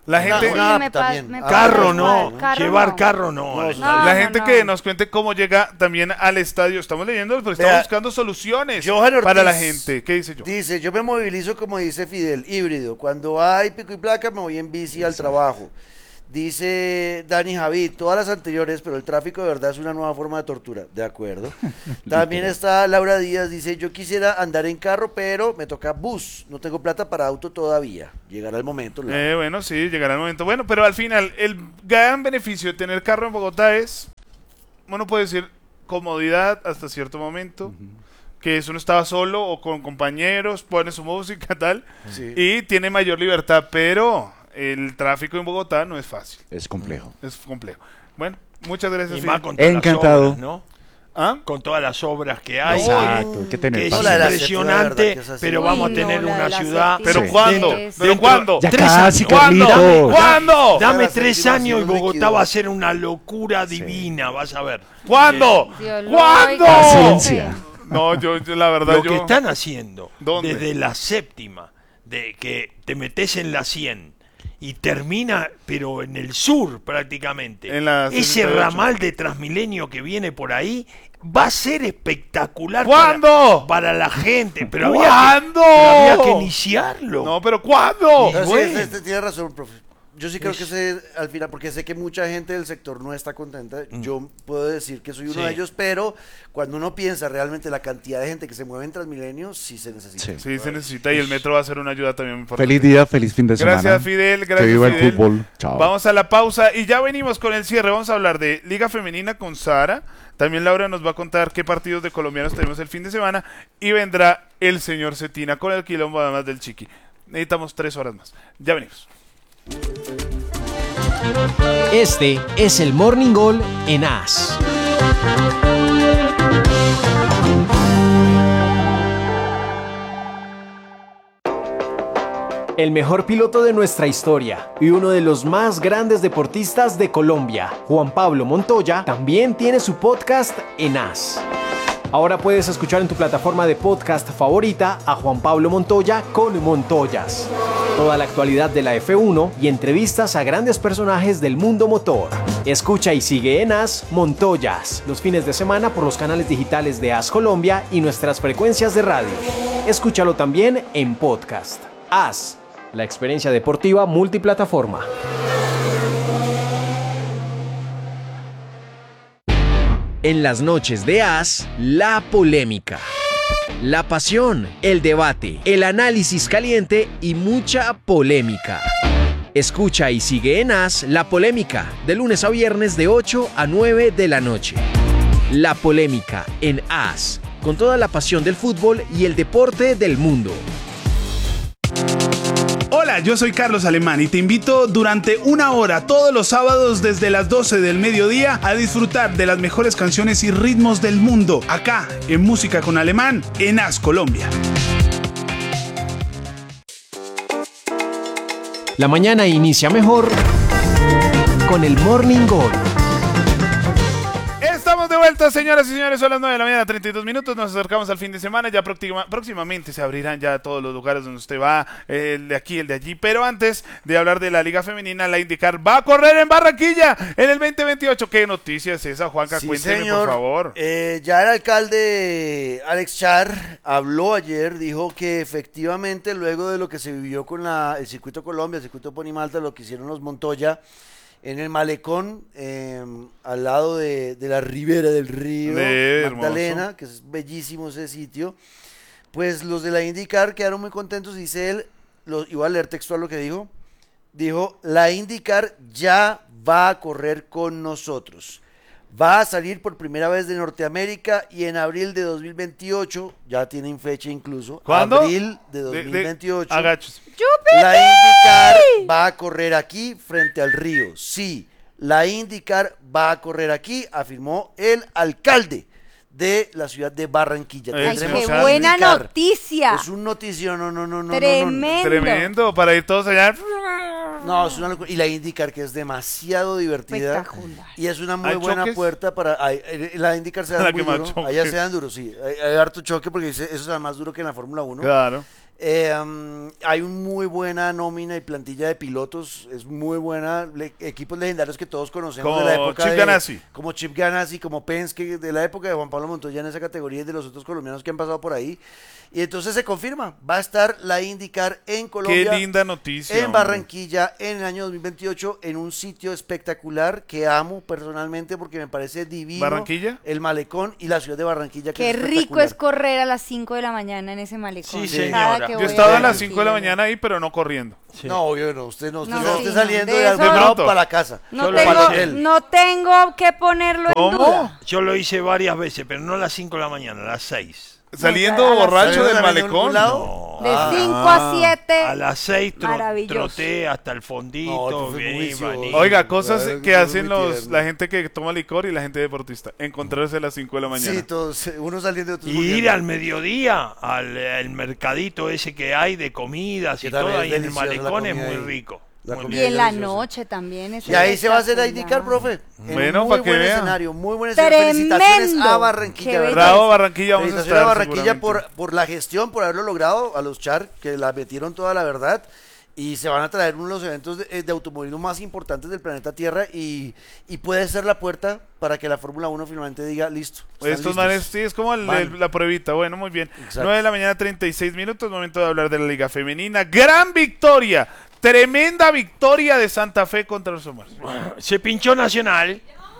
La gente, Sí, una me app pa- también. me Ah, parece Carro igual, no, carro llevar no. carro no. No, al no, estadio. la no, gente no. que nos cuente cómo llega también al estadio. Estamos leyendo, pero estamos Vea, buscando soluciones Johan Ortiz para la gente. ¿Qué dice yo? Dice, yo me movilizo como dice Fidel, híbrido. Cuando hay pico y placa me voy en bici al trabajo. Dice Dani Javid, todas las anteriores, pero el tráfico de verdad es una nueva forma de tortura. De acuerdo. También está Laura Díaz, dice, yo quisiera andar en carro, pero me toca bus. No tengo plata para auto todavía. Llegará el momento. Laura. Eh, bueno, sí, llegará el momento. Bueno, pero al final, el gran beneficio de tener carro en Bogotá es, bueno, puede decir, comodidad hasta cierto momento. Que es uno estaba solo o con compañeros, pone su música, tal, Sí. y tiene mayor libertad, pero el tráfico en Bogotá no es fácil, Es complejo. es complejo. Bueno, muchas gracias. Y Fidel. más con todas Encantado. las obras, ¿no? ¿Ah? Con todas las obras que hay. Exacto, hay que Que tener es No, la de la paciencia. séptima, de verdad, impresionante, que es así. pero Uy, vamos a no, tener la de una la ciudad. séptima. ¿Pero Sí. cuándo? Es- ¿Pero Dentro- cuándo? Ya Tres casi, años. ¿Cuándo? Carlitos. ¿Cuándo? Dame La tres séptima años y sí, no me Bogotá equivoco. va a ser una locura divina, vas a ver. ¿Cuándo? Dios lo ¿Cuándo? oiga. Paciencia. No, yo, yo la verdad, Lo que yo... están haciendo ¿Dónde? desde la séptima, de que te metes en la cien y termina, pero en el sur prácticamente, En la ese sesenta y ocho. ramal de Transmilenio que viene por ahí va a ser espectacular ¿Cuándo? para, para la gente, pero había, que, ¿Cuándo? pero había que iniciarlo. No, pero ¿cuándo? Y Pero sí, bueno. este- este tiene razón, profe. Yo sí creo Es- que ese, al final, porque sé que mucha gente del sector no está contenta, yo puedo decir que soy uno Sí. de ellos, pero cuando uno piensa realmente la cantidad de gente que se mueve en Transmilenio, sí se necesita. Sí. Sí, se necesita y el metro va a ser una ayuda también importante. Feliz día, feliz fin de semana. Gracias, Fidel. Gracias, Que viva el Fidel. fútbol. Chao. Vamos a la pausa y ya venimos con el cierre. Vamos a hablar de Liga Femenina con Sara. También Laura nos va a contar qué partidos de colombianos tenemos el fin de semana. Y vendrá el señor Cetina con el quilombo además del Chiqui. Necesitamos tres horas más. Ya venimos. Este es el Morning Goal en A S. El mejor piloto de nuestra historia y uno de los más grandes deportistas de Colombia, Juan Pablo Montoya, también tiene su podcast en A S. Ahora puedes escuchar en tu plataforma de podcast favorita a Juan Pablo Montoya con Montoyas. Toda la actualidad de la F uno y entrevistas a grandes personajes del mundo motor. Escucha y sigue en A S Montoyas los fines de semana por los canales digitales de A S Colombia y nuestras frecuencias de radio. Escúchalo también en podcast. A S, la experiencia deportiva multiplataforma. En las noches de A S, la polémica, la pasión, el debate, el análisis caliente y mucha polémica. Escucha y sigue en A S La Polémica, de lunes a viernes de ocho a nueve de la noche. La Polémica en A S, con toda la pasión del fútbol y el deporte del mundo. Hola, yo soy Carlos Alemán y te invito durante una hora todos los sábados desde las doce del mediodía a disfrutar de las mejores canciones y ritmos del mundo, acá en Música con Alemán, en A S Colombia. La mañana inicia mejor con el Morning Goal. Estamos de vuelta, señoras y señores, son las nueve de la mañana, treinta y dos minutos, nos acercamos al fin de semana, ya próxima, próximamente se abrirán ya todos los lugares donde usted va, el de aquí, el de allí, pero antes de hablar de la Liga Femenina, la IndyCar va a correr en Barranquilla en el veinte veintiocho. ¿Qué noticia es esa, Juanca? Sí, Cuénteme, señor. por favor. Eh, ya el alcalde Alex Char habló ayer, dijo que efectivamente luego de lo que se vivió con la, el Circuito Colombia, el Circuito Ponimalta, lo que hicieron los Montoya, en el malecón, eh, al lado de, de la ribera del río De Magdalena, hermoso. que es bellísimo ese sitio, pues los de la IndyCar quedaron muy contentos, dice él, lo, iba a leer textual lo que dijo, dijo, la IndyCar ya va a correr con nosotros. Va a salir por primera vez de Norteamérica y en abril de dos mil veintiocho, ya tienen fecha incluso, ¿Cuándo? abril de De- dos de- mil veintiocho, Agachos. la IndyCar va a correr aquí frente al río. Sí, la IndyCar va a correr aquí, afirmó el alcalde de la ciudad de Barranquilla. Ay, Ay, Tendremos qué buena IndyCar. noticia. Es un noticio, no, no, no, no, no, no. Tremendo. Tremendo, para ir todos allá. No, es una locura. Y la IndyCar que es demasiado divertida. Espectacular. Y es una muy ¿Hay buena choques? puerta para... ay, eh, la IndyCar se La da que muy más duro. choques. Allá se dan duro, sí. Hay, hay harto choque porque dice, eso es más duro que en la Fórmula uno. Claro. Eh, um, hay una muy buena nómina y plantilla de pilotos, es muy buena, le, equipos legendarios que todos conocemos como de la época Chip de, Ganassi. como Chip Ganassi, como Penske, de la época de Juan Pablo Montoya en esa categoría y de los otros colombianos que han pasado por ahí. Y entonces se confirma, va a estar la IndyCar en Colombia. Qué linda noticia. En hombre. Barranquilla en el año dos mil veintiocho, en un sitio espectacular que amo personalmente porque me parece divino. ¿Barranquilla? El malecón y la ciudad de Barranquilla. Que Qué es rico espectacular. es correr a las cinco de la mañana en ese malecón. Sí, Cada señora. que Yo voy estaba a la las cinco de la Barranquilla. mañana ahí, pero no corriendo. Sí. No, obvio no, usted no, usted No, no, sí, usted no, saliendo de de eso- Alvarado De para la casa. No Yo lo tengo, pasé. no tengo que ponerlo en ¿Cómo? duda. Yo lo hice varias veces, pero no a las cinco de la mañana, a las seis. Saliendo a las borracho seis. del ¿Saliendo de algún malecón. lado? De Ah. cinco a siete. A las seis tro- Maravilloso. troté hasta el No, fondito, tú fuiste muy vení, vicioso. vení. Oiga, cosas Claro, que tú eres hacen muy los tierno. la gente que toma licor y la gente deportista. Encontrarse a las cinco de la mañana. Sí, todos, eh, uno saliendo y otros Y ir volviendo. al mediodía, al el mercadito ese que hay de comidas Que y también todo es ahí en el deliciosa la malecón es comida muy ahí. rico. La Muy comida Y es en la deliciosa. noche también es Y ahí se va a hacer la espectacular. IndyCar, profe. En Bueno, un pa' muy que buen vea. escenario, muy buen escenario. Tremendo. Felicitaciones a Barranquilla, Qué ¿verdad? Bravo, Barranquilla, vamos a Felicitaciones estar a Barranquilla seguramente. por, por la gestión, por haberlo logrado, a los Char, que la metieron toda la verdad. Y se van a traer uno de los eventos de, de automovilismo más importantes del planeta Tierra y, y puede ser la puerta para que la Fórmula uno finalmente diga, listo. están Estos listos. manes, sí, es como el- Van. el- la pruebita. Bueno, muy bien. Exacto. nueve de la mañana, treinta y seis minutos. Momento de hablar de la Liga Femenina. Gran victoria. Tremenda victoria de Santa Fe contra los Somos. Se pinchó Nacional.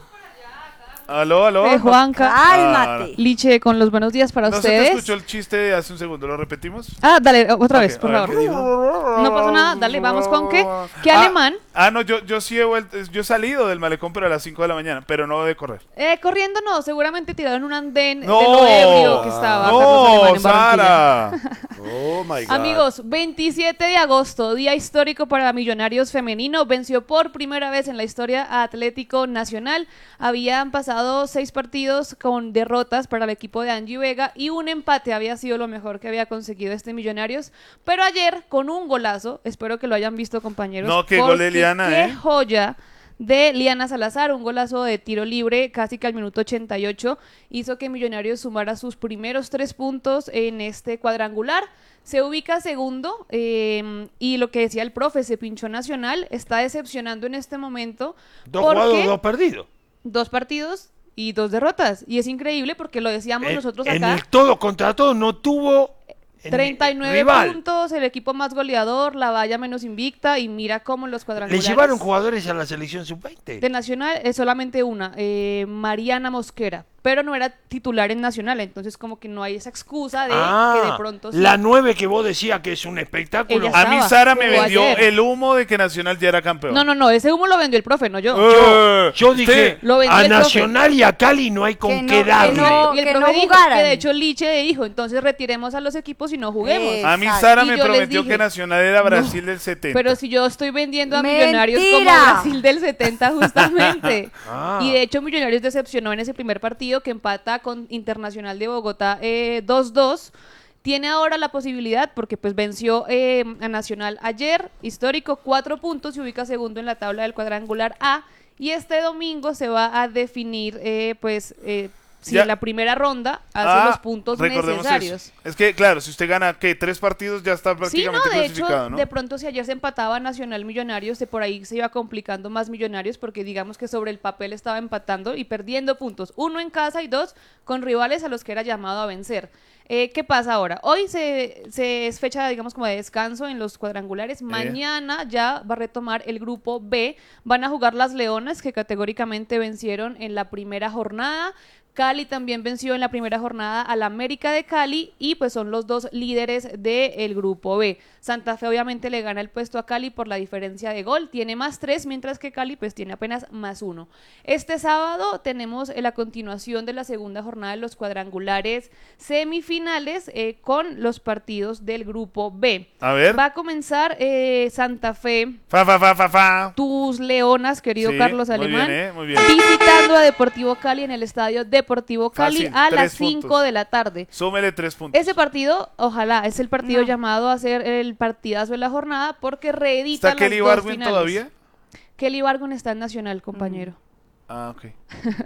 Aló, aló. Eh, Juanca, Cálmate. Liche, con los buenos días para No se te ustedes. escuchó el chiste de hace un segundo. ¿Lo repetimos? Ah, dale, otra Ok, vez, por a ver, favor. ¿qué dijo? No pasa nada, dale, vamos con qué. ¿Qué Ah, alemán? Ah, no, yo, yo sí he vuelto, yo he salido del malecón, pero a las cinco de la mañana, pero no de correr. Eh, corriendo no, seguramente tiraron un andén No, de lo ebrio que estaba Carlos no, Alemán en Barranquilla. Sara. Oh my God. Amigos, veintisiete de agosto, día histórico para Millonarios femenino, venció por primera vez en la historia a Atlético Nacional. Habían pasado seis partidos con derrotas para el equipo de Angie Vega y un empate había sido lo mejor que había conseguido este Millonarios, pero ayer con un golazo, espero que lo hayan visto, compañeros. No, qué gol de porque Liana, qué ¿eh? joya de Liana Salazar, un golazo de tiro libre casi que al minuto ochenta y ocho, hizo que Millonarios sumara sus primeros tres puntos en este cuadrangular. Se ubica segundo eh, y lo que decía el profe, se pinchó Nacional, está decepcionando en este momento. Dos porque jugados, dos perdidos. dos partidos y dos derrotas. Y es increíble porque lo decíamos En- nosotros en acá. el todo contra todo no tuvo en- treinta y nueve rival. puntos, el equipo más goleador, la valla menos invicta y mira cómo los Le cuadrangulares. llevaron jugadores a la selección sub veinte. De Nacional es solamente una, eh, Mariana Mosquera, pero no era titular en Nacional, entonces como que no hay esa excusa de Ah, que de pronto sí. la nueve que vos decías que es un espectáculo. Ella A mí estaba, Sara me jugó vendió ayer. el humo de que Nacional ya era campeón. No, no, no, ese humo lo vendió el profe, no yo. Eh, Yo usted- dije, Lo vendió a el profe. Nacional y a Cali no hay con Que no- qué que darle. no- Y el que profe no dijo jugaran. que de hecho Liche dijo, entonces retiremos a los equipos y no juguemos. Eh, A mí Exacto. Sara Y me yo les prometió dije, que Nacional era Brasil del setenta. Pero si yo estoy vendiendo a ¡Mentira! Millonarios como Brasil del setenta justamente. Ah. Y de hecho Millonarios decepcionó en ese primer partido que empata con Internacional de Bogotá eh, dos dos. Tiene ahora la posibilidad, porque pues venció eh, a Nacional ayer, histórico, cuatro puntos, se ubica segundo en la tabla del cuadrangular A. Y este domingo se va a definir eh, pues... Eh, si Ya. en la primera ronda hace Ah, los puntos recordemos necesarios. eso. Es que, claro, si usted gana, ¿qué? Tres partidos ya está Sí, prácticamente no, de hecho, clasificado, ¿no? de pronto si ayer se empataba Nacional Millonarios, de por ahí se iba complicando más Millonarios porque digamos que sobre el papel estaba empatando y perdiendo puntos, uno en casa y dos con rivales a los que era llamado a vencer. Eh, ¿Qué pasa ahora? Hoy se, se es fecha, digamos, como de descanso en los cuadrangulares. Mañana ya va a retomar el grupo B. Van a jugar las Leonas, que categóricamente vencieron en la primera jornada. Cali también venció en la primera jornada al América de Cali y pues son los dos líderes del grupo B. Santa Fe obviamente le gana el puesto a Cali por la diferencia de gol, tiene más tres, mientras que Cali pues tiene apenas más uno. Este sábado tenemos eh, la continuación de la segunda jornada de los cuadrangulares semifinales eh, con los partidos del grupo B. A ver. Va a comenzar eh, Santa Fe, Fa, fa, fa, fa, fa. tus Leonas, querido Sí, Carlos muy Alemán, bien, eh, muy bien. visitando a Deportivo Cali en el estadio Deportivo Cali Fácil, a tres las cinco puntos. de la tarde. Súmele tres puntos. Ese partido, ojalá, es el partido No. llamado a ser el partidazo de la jornada porque reedita ¿Está Kelly las dos Barwin finales. todavía? Kelly Bargun está en Nacional, compañero. Ah, ok.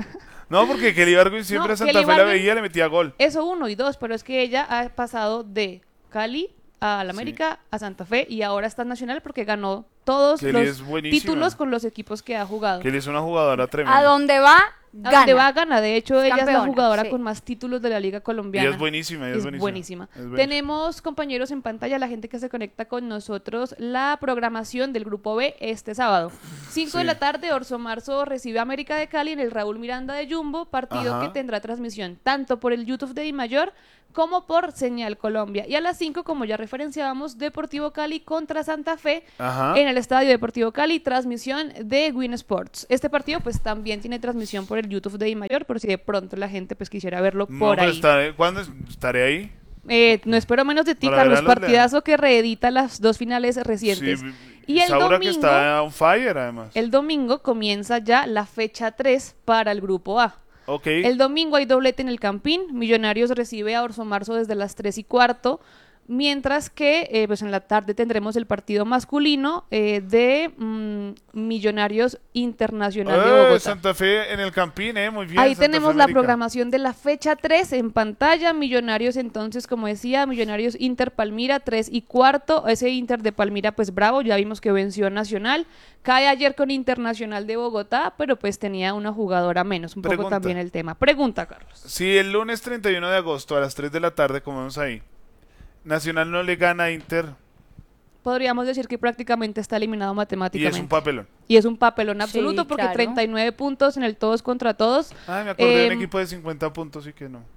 No, porque Kelly Barwin siempre No, a Santa Kelly Fe la Barwin- veía, le metía gol. Eso uno y dos, pero es que ella ha pasado de Cali al América, sí. a Santa Fe y ahora está en Nacional porque ganó todos Kelly los es títulos con los equipos que ha jugado. Kelly es una jugadora tremenda. A donde va, A gana. donde va, gana. De hecho, ella Campeona, es la jugadora sí. con más títulos de la Liga Colombiana. Ella es buenísima, ella es, es buenísima. buenísima. Es buenísima. Tenemos, compañeros, en pantalla, la gente que se conecta con nosotros, la programación del Grupo B este sábado. cinco Sí. de la tarde, Orso Marzo recibe a América de Cali en el Raúl Miranda de Jumbo, partido Ajá. que tendrá transmisión tanto por el YouTube de Dimayor como por Señal Colombia. Y a las cinco, como ya referenciábamos, Deportivo Cali contra Santa Fe Ajá. en el Estadio Deportivo Cali, transmisión de Win Sports. Este partido pues también tiene transmisión por el YouTube de Dimayor, por si de pronto la gente pues quisiera verlo No, por pero ahí. estaré- ¿Cuándo es- estaré ahí? Eh, no espero menos de ti, Para Carlos, ver a los partidazo que reedita las dos finales recientes. Sí, y el Saura que domingo, está on fire, además. el domingo comienza ya la fecha tres para el Grupo A. Ok. El domingo hay doblete en el Campín. Millonarios recibe a Orso Marzo desde las tres y cuarto. Mientras que eh, pues en la tarde tendremos el partido masculino eh, de mm, Millonarios Internacional de Eh, Bogotá. Santa Fe en el Campín, eh, muy bien. Ahí Santa tenemos Fe la América. programación de la fecha tres en pantalla. Millonarios, entonces, como decía, Millonarios Inter Palmira, tres y cuarto. Ese Inter de Palmira, pues bravo, ya vimos que venció a Nacional. Cae ayer con Internacional de Bogotá, pero pues tenía una jugadora menos. Un poco Pregunta. también el tema. Pregunta, Carlos. Si el lunes treinta y uno de agosto a las tres de la tarde, como vemos ahí, Nacional no le gana a Inter Podríamos decir que prácticamente está eliminado y matemáticamente. es un papelón. Y es un papelón absoluto Sí, porque claro. treinta y nueve puntos en el todos contra todos. Ay, me acordé de un Em, equipo de cincuenta puntos y que no.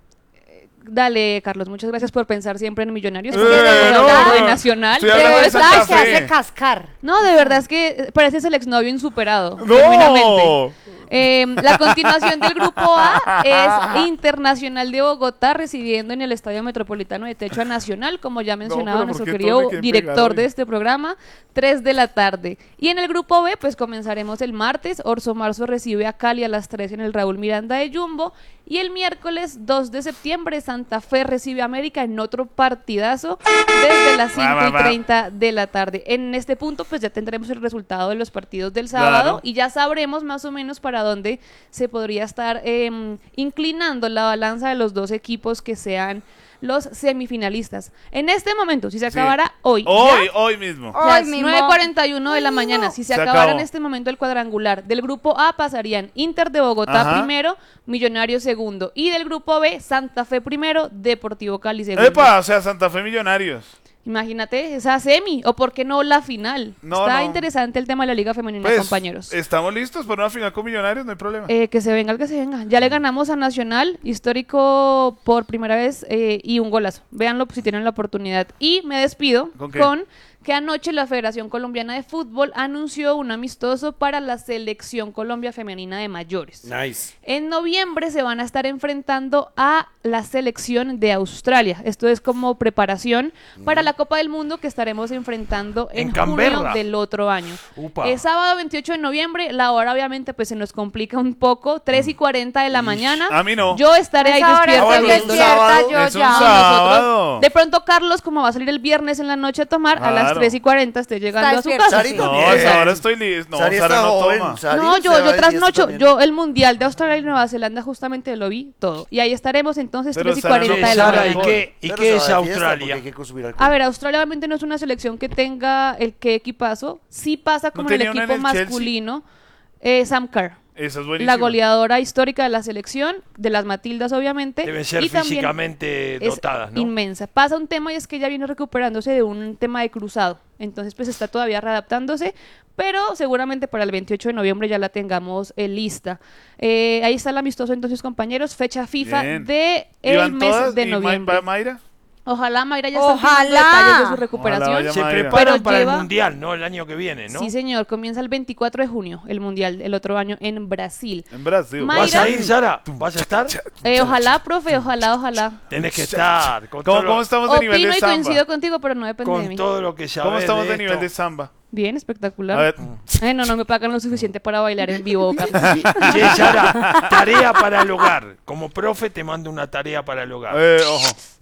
Dale, Carlos, muchas gracias por pensar siempre en Millonarios. Eh, porque es no, jugador de no. Nacional. Estoy De hablando de verdad Santa se Fe. hace cascar. No, de verdad es que pareces el exnovio insuperado. genuinamente. ¡No! Eh, la continuación del Grupo A es Internacional de Bogotá recibiendo en el Estadio Metropolitano de Techo a Nacional, como ya mencionaba pero nuestro ¿por qué querido todos me quieren director pegar de hoy? este programa, tres de la tarde. Y en el Grupo B, pues comenzaremos el martes. Orso Marzo recibe a Cali a las tres en el Raúl Miranda de Jumbo. Y el miércoles dos de septiembre, Santa Fe recibe a América en otro partidazo desde las Va, cinco va, y va. treinta de la tarde. En este punto, pues ya tendremos el resultado de los partidos del sábado Claro. y ya sabremos más o menos para dónde se podría estar eh, inclinando la balanza de los dos equipos que sean los semifinalistas. En este momento, si se Sí. acabara hoy, Hoy, ya, hoy mismo. Hoy las mismo. nueve cuarenta y uno de la mañana, si se, Se acabara en acabó. este momento el cuadrangular del Grupo A, pasarían Inter de Bogotá Ajá. primero, Millonarios segundo, y del Grupo B, Santa Fe primero, Deportivo Cali segundo. Epa, o sea, Santa Fe Millonarios. Imagínate esa semi, o por qué no la final. No, Está no. interesante el tema de la Liga Femenina, Pues, compañeros. estamos listos para una final con Millonarios, no hay problema. Eh, que se venga el que se venga. Ya le ganamos a Nacional, histórico por primera vez, eh, y un golazo. Véanlo si tienen la oportunidad. Y me despido ¿Con qué? con que anoche la Federación Colombiana de Fútbol anunció un amistoso para la Selección Colombia Femenina de Mayores. Nice. En noviembre se van a estar enfrentando a la selección de Australia. Esto es como preparación para la Copa del Mundo que estaremos enfrentando en, En junio Canberra. del otro año. Upa. Es sábado veintiocho de noviembre, la hora obviamente pues se nos complica un poco, tres y cuarenta de la mañana. A mí no. Yo estaré ahí Esa hora despierta estoy bueno, viendo. es un despierta, sábado, yo es un ya. sábado. De pronto Carlos, como va a salir el viernes en la noche a tomar, a las Claro. tres y cuarenta estoy llegando Está a su despierta. casa. Sari No, también. a esa hora estoy listo. No, Sari Sara está no joven, toma. Sari No, se yo, va yo de fiesta trasnocho, también. yo el Mundial de Australia y Nueva Zelanda justamente lo vi todo. Y ahí estaremos entonces Pero tres y Sara no- cuarenta de la Sara, mañana. ¿y qué, y Pero qué se es va de fiesta porque Australia? hay que consumir alcohol. A ver, Australia obviamente no es una selección que tenga el que equipazo, sí pasa como en el tenía una en equipo el Chelsea? masculino, eh, Sam Kerr. Esa es buenísima. La goleadora histórica de la selección, de las Matildas obviamente. Deben ser y también físicamente es dotadas, ¿no? inmensa. Pasa un tema y es que ella viene recuperándose de un tema de cruzado. Entonces pues está todavía readaptándose, pero seguramente para el veintiocho de noviembre ya la tengamos eh, lista. Eh, ahí está el amistoso entonces, compañeros, fecha FIFA Bien. de ¿Y el van mes todas? de ¿Y Ma- noviembre. va Mayra? Ojalá Mayra ya está Ojalá. teniendo detalles de su Ojalá recuperación. vaya Se Mayra. preparan Pero para lleva- el Mundial, ¿no? El año que viene, ¿no? Sí, señor, comienza el veinticuatro de junio el Mundial, el otro año en Brasil. En Brasil. Mayra- ¿Vas a ir, Sara? ¿Vas a estar? Eh, ojalá, profe, ojalá, ojalá. Tenés que estar. Con, ¿Cómo, todo, cómo lo, estamos de nivel Opino de y samba? coincido contigo, pero no depende de con mí. todo lo que sabes ¿Cómo estamos de esto? nivel de samba? Bien, espectacular. A ver. Ay, no, no me pagan lo suficiente para bailar en vivo, Carlos. Che, Sara, tarea para el hogar. Como profe te mando una tarea para el hogar. Eh, ojo.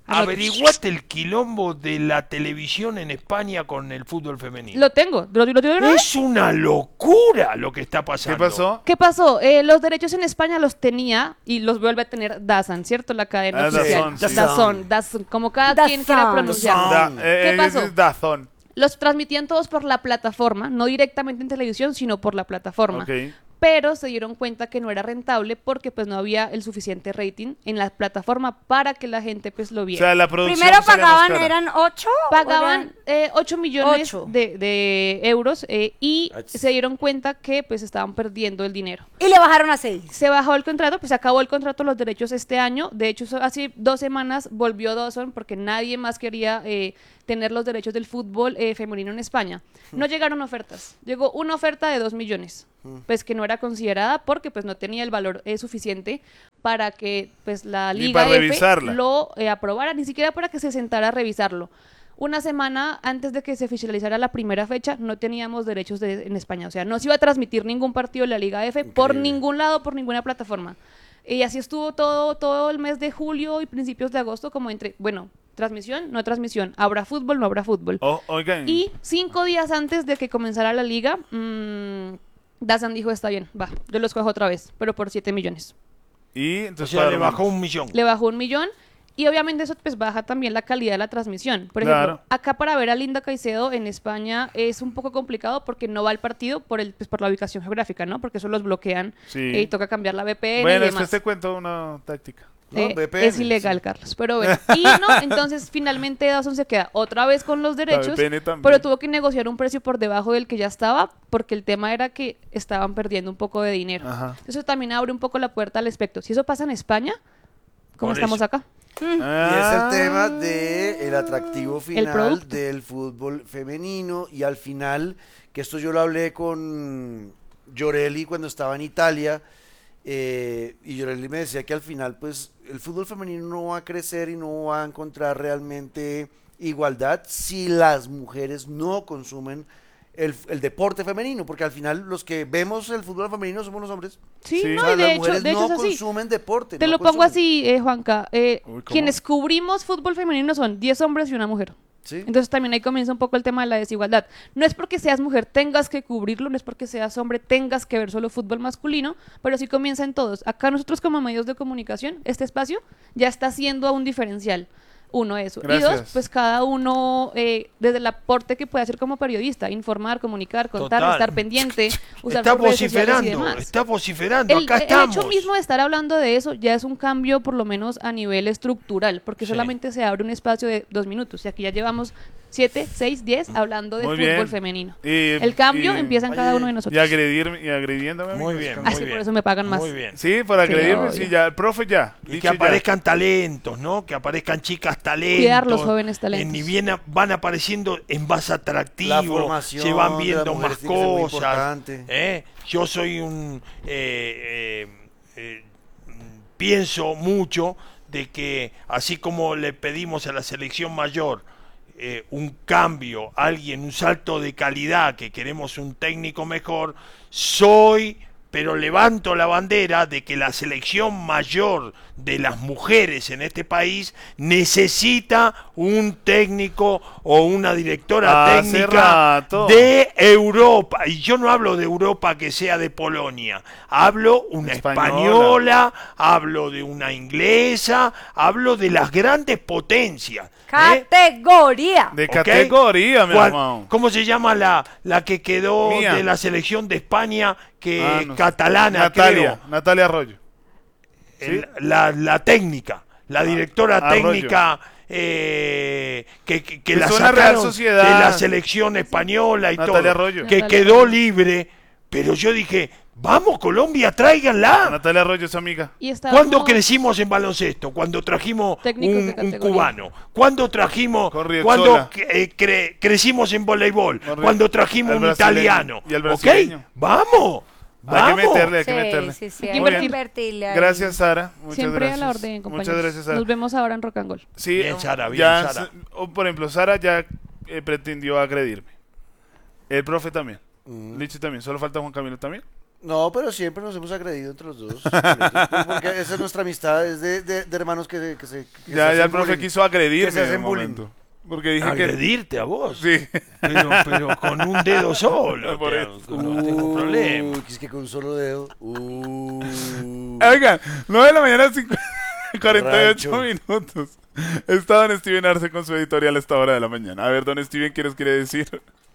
Anote. ¿Averiguaste el quilombo de la televisión en España con el fútbol femenino? Lo tengo. ¿Lo, lo tengo de una vez? Es una locura lo que está pasando. ¿Qué pasó? ¿Qué pasó? Eh, los derechos en España los tenía y los vuelve a tener DAZN, ¿cierto? La cadena Ah, oficial. DAZN, sí. DAZN, DAZN, como cada DAZN. quien quiera pronunciarlo. Da, eh, ¿Qué pasó? es Dazón. Los transmitían todos por la plataforma, no directamente en televisión, sino por la plataforma. Ok. Pero se dieron cuenta que no era rentable porque pues no había el suficiente rating en la plataforma para que la gente pues lo O viera. sea, la producción Primero salía más pagaban, cara. eran ocho. Pagaban eh, ocho millones Ocho. De, de euros eh, y Ach. se dieron cuenta que pues estaban perdiendo el dinero. Y le bajaron a seis. Se bajó el contrato, pues se acabó el contrato, los derechos este año. De hecho, so- hace dos semanas volvió DAZN porque nadie más quería eh, tener los derechos del fútbol eh, femenino en España. No llegaron ofertas. Llegó una oferta de dos millones, pues que no era considerada porque pues no tenía el valor eh, suficiente para que pues la Ni Liga para F revisarla. lo eh, aprobara, ni siquiera para que se sentara a revisarlo. Una semana antes de que se oficializara la primera fecha, no teníamos derechos de- en España. O sea, no se iba a transmitir ningún partido de la Liga F por ningún lado, por ninguna plataforma. Y así estuvo todo, todo el mes de julio y principios de agosto, como entre, bueno, transmisión, no transmisión, habrá fútbol, no habrá fútbol. O- oigan, Y cinco días antes de que comenzara la liga, mmm, DAZN dijo, está bien, va, yo los cojo otra vez, pero por siete millones. y O entonces sea, le pagaron bajó menos. un millón. Le bajó un millón y obviamente eso pues baja también la calidad de la transmisión. Por ejemplo, Claro. acá para ver a Linda Caicedo en España es un poco complicado porque no va al partido por el pues, por la ubicación geográfica, ¿no? Porque eso los bloquean Sí. eh, y toca cambiar la V P N Bueno, y después demás. te cuento una táctica. No, Eh, V P N, es ilegal, Carlos. Pero bueno, y no, entonces finalmente DAZN se queda otra vez con los derechos, V P N también. pero tuvo que negociar un precio por debajo del que ya estaba, porque el tema era que estaban perdiendo un poco de dinero. Ajá. Eso también abre un poco la puerta al aspecto. Si eso pasa en España, ¿cómo Por estamos eso. acá? Y es Ah. el tema del atractivo final producto. del fútbol femenino y al final, que esto yo lo hablé con Llorelli cuando estaba en Italia, eh, y Llorelli me decía que al final pues el fútbol femenino no va a crecer y no va a encontrar realmente igualdad si las mujeres no consumen el, el deporte femenino, porque al final los que vemos el fútbol femenino somos los hombres. Sí, Sí. no, O sea, y de las hecho, mujeres de hecho no es así. consumen deporte. Te no lo pongo consumen. así, eh, Juanca. Eh, Uy, ¿cómo? quienes cubrimos fútbol femenino son diez hombres y una mujer. Sí. Entonces también ahí comienza un poco el tema de la desigualdad. No es porque seas mujer tengas que cubrirlo, no es porque seas hombre tengas que ver solo fútbol masculino, pero sí comienza en todos. Acá nosotros como medios de comunicación, este espacio ya está siendo un diferencial. Uno, eso. Y Gracias. dos, pues cada uno, eh, desde el aporte que puede hacer como periodista, informar, comunicar, contar, Total. estar pendiente, usar Está sus redes sociales y vociferando, demás. está vociferando, El, acá el estamos. hecho mismo de estar hablando de eso ya es un cambio por lo menos a nivel estructural, porque Sí. solamente se abre un espacio de dos minutos y aquí ya llevamos siete, seis, diez hablando de Muy fútbol bien. femenino. Y- El cambio y- empieza en cada Oye, uno de Y, nosotros. agredirme, y agrediéndome. Muy amigos, bien, con- muy Así bien. por eso me pagan más. Muy bien. Sí, por agredirme, obvio. sí, ya, el profe ya. Y dicho que ya. aparezcan talentos, ¿no? Que aparezcan chicas talentos. Cuidar los jóvenes talentos. En, y bien a- van apareciendo en más La atractivos, formación se van de viendo las mujeres más tiene que ser muy cosas. importante. ¿eh? Yo soy un... eh, eh, eh, pienso mucho de que así como le pedimos a la selección mayor eh, un cambio, alguien, un salto de calidad, que queremos un técnico mejor, soy, pero levanto la bandera de que la selección mayor de las mujeres en este país necesita un técnico o una directora Hace técnica rato. de Europa. Y yo no hablo de Europa que sea de Polonia, hablo una Española. española, hablo de una inglesa, hablo de las grandes potencias. ¿eh? Categoría. De ¿Ok? categoría, mi ¿Cuál- hermano. ¿Cómo se llama la, la que quedó Mía. de la selección de España, que Ah, no sé. catalana, Natalia, creo? Natalia Arroyo. El- la, la técnica, la directora Arroyo. técnica eh, que, que, que Que la es una Real sacaron Sociedad. de la selección española y Natalia todo, Arroyo. que Natalia quedó Arroyo. libre, pero yo dije, vamos Colombia, tráiganla. Natalia Arroyo es amiga. Y estábamos- ¿Cuándo crecimos en baloncesto? Cuando trajimos Técnicos de un, un categoría. cubano. ¿Cuándo trajimos? Con Riexola. ¿Cuándo eh, cre- crecimos en voleibol? Con Rie- ¿Cuándo trajimos el un brasileño. italiano? Y el ¿Ok? brasileño. Vamos. Hay que Vamos. meterle, hay que Sí, meterle. sí, sí, Hay hay que que invertir. invertirle ahí. Gracias, Sara. Muchas Siempre gracias. a la orden, compañeros. Muchas gracias, Sara. Nos vemos ahora en Rock and Roll. Sí, Bien, Sara, bien, ya, Sara. s- o, por ejemplo, Sara ya eh, pretendió agredirme. El profe también. Lichi también. Solo falta Juan Camilo también. No, pero siempre nos hemos agredido entre los dos. Porque esa es nuestra amistad, es de, de, de hermanos que, que se. Que ya, se ya el profe bullying, quiso agredirme se en un hacen bullying. momento. Porque dije agredirte que... a vos. Sí. Pero, pero con un dedo solo. Por te- eso. no tengo problema. Uy, que es que con un solo dedo. Uh, Oigan, nueve de la mañana, cinco- cuarenta y ocho Rancho. minutos. Está don Steven Arce con su editorial a esta hora de la mañana. A ver, don Steven, ¿qué nos quiere decir?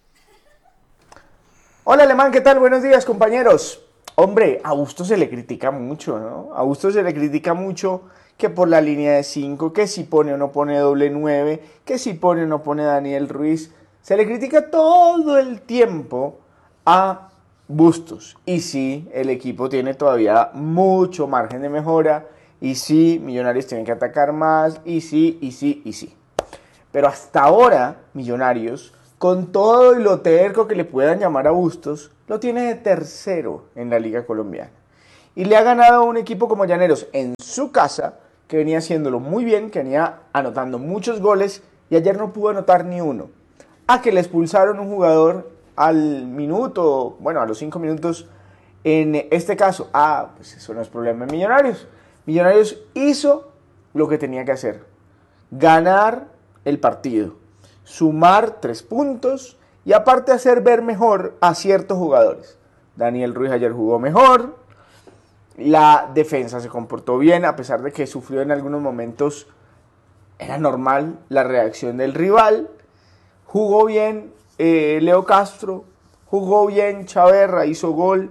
Hola Alemán, ¿qué tal? Buenos días, compañeros. Hombre, a Bustos se le critica mucho, ¿no? A Bustos se le critica mucho que por la línea de cinco, que si pone o no pone doble nueve, que si pone o no pone Daniel Ruiz. Se le critica todo el tiempo a Bustos. Y sí, el equipo tiene todavía mucho margen de mejora. Y sí, Millonarios tienen que atacar más. Y sí, y sí, y sí. Pero hasta ahora, Millonarios, con todo y lo terco que le puedan llamar a Bustos, lo tiene de tercero en la Liga Colombiana. Y le ha ganado a un equipo como Llaneros en su casa, que venía haciéndolo muy bien, que venía anotando muchos goles, y ayer no pudo anotar ni uno. A que le expulsaron un jugador al minuto, bueno, a los cinco minutos, en este caso. Ah, pues eso no es problema de Millonarios. Millonarios hizo lo que tenía que hacer. Ganar el partido. Sumar tres puntos y aparte hacer ver mejor a ciertos jugadores. Daniel Ruiz ayer jugó mejor, la defensa se comportó bien a pesar de que sufrió en algunos momentos, era normal la reacción del rival, jugó bien eh, Leo Castro, jugó bien Chaverra, hizo gol,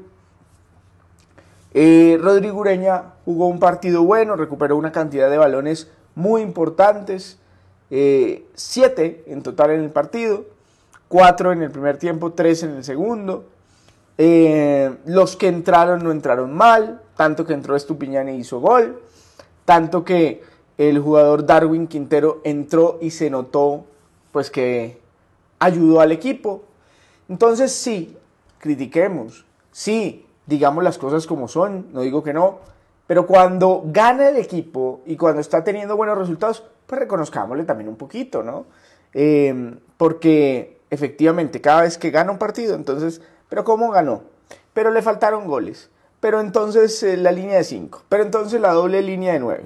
eh, Rodrigo Ureña jugó un partido bueno, recuperó una cantidad de balones muy importantes, Eh, siete en total en el partido, cuatro en el primer tiempo, tres en el segundo. Eh, los que entraron no entraron mal, tanto que entró Estupiñán y hizo gol, tanto que el jugador Darwin Quintero entró y se notó pues que ayudó al equipo. Entonces sí, critiquemos, sí, digamos las cosas como son, no digo que no, pero cuando gana el equipo y cuando está teniendo buenos resultados, pues reconozcámosle también un poquito, ¿no? Eh, porque efectivamente cada vez que gana un partido, entonces, ¿pero cómo ganó? Pero le faltaron goles, pero entonces eh, la línea de cinco, pero entonces la doble línea de nueve.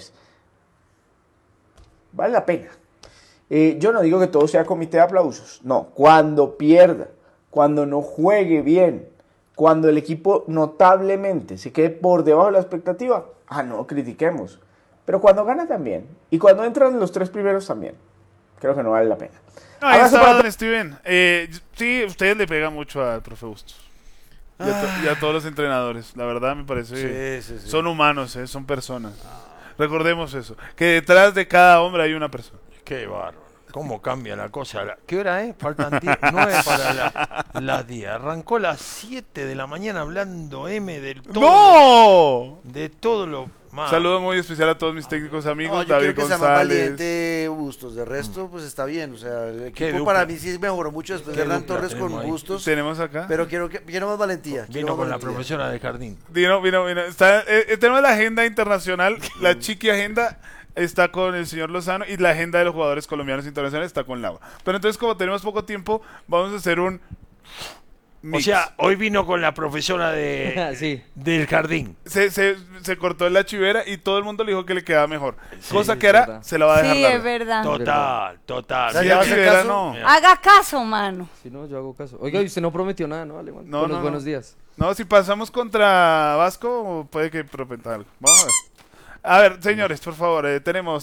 Vale la pena. Eh, yo no digo que todo sea comité de aplausos, no, cuando pierda, cuando no juegue bien, cuando el equipo notablemente se quede por debajo de la expectativa, ah, no, critiquemos. Pero cuando gana también. Y cuando entran los tres primeros también. Creo que no vale la pena. No, ahí está don Steven. Eh, sí, ustedes le pegan mucho al profe Bustos. Y a, to- y a todos los entrenadores. La verdad me parece... Sí, sí, sí. Son humanos, eh, son personas. Recordemos eso. Que detrás de cada hombre hay una persona. Qué bárbaro. ¿Cómo cambia la cosa? La- ¿Qué hora es? Faltan diez, nueve para la- las diez. Arrancó a las siete de la mañana hablando M del todo. ¡No! De todo lo más. Saludo muy especial a todos mis técnicos amigos. No, yo David quiero que sea más González. valiente Bustos. De resto, pues está bien. O sea, el ¿Qué equipo dupla? para mí sí mejoró mucho después ¿Qué de Hernán dupla Torres con tenemos ahí? Bustos. Tenemos acá. Pero quiero, que, quiero más valentía. quiero Vino más con la valentía. profesora del jardín. Vino, vino, vino. Está, eh, eh, tenemos la agenda internacional, la chiqui agenda está con el señor Lozano y la agenda de los jugadores colombianos internacionales está con Laura. Pero entonces, como tenemos poco tiempo, vamos a hacer un mix. O sea, hoy vino con la profesora de, Sí. del jardín. se, se, se cortó la chivera y todo el mundo le dijo que le quedaba mejor. Sí, Cosa es que era, verdad. se la va a dejar Sí, larga. es verdad. Total, total. O sea, Si ¿ya la va a hacer chivera caso? no. Haga caso, mano. Si no, yo hago caso. Oiga, y usted no prometió nada, ¿no, Alemán? No, Con no, los no. buenos días. No, si pasamos contra Vasco, puede que prometa algo. Vamos a ver. A ver, señores, por favor, eh, tenemos...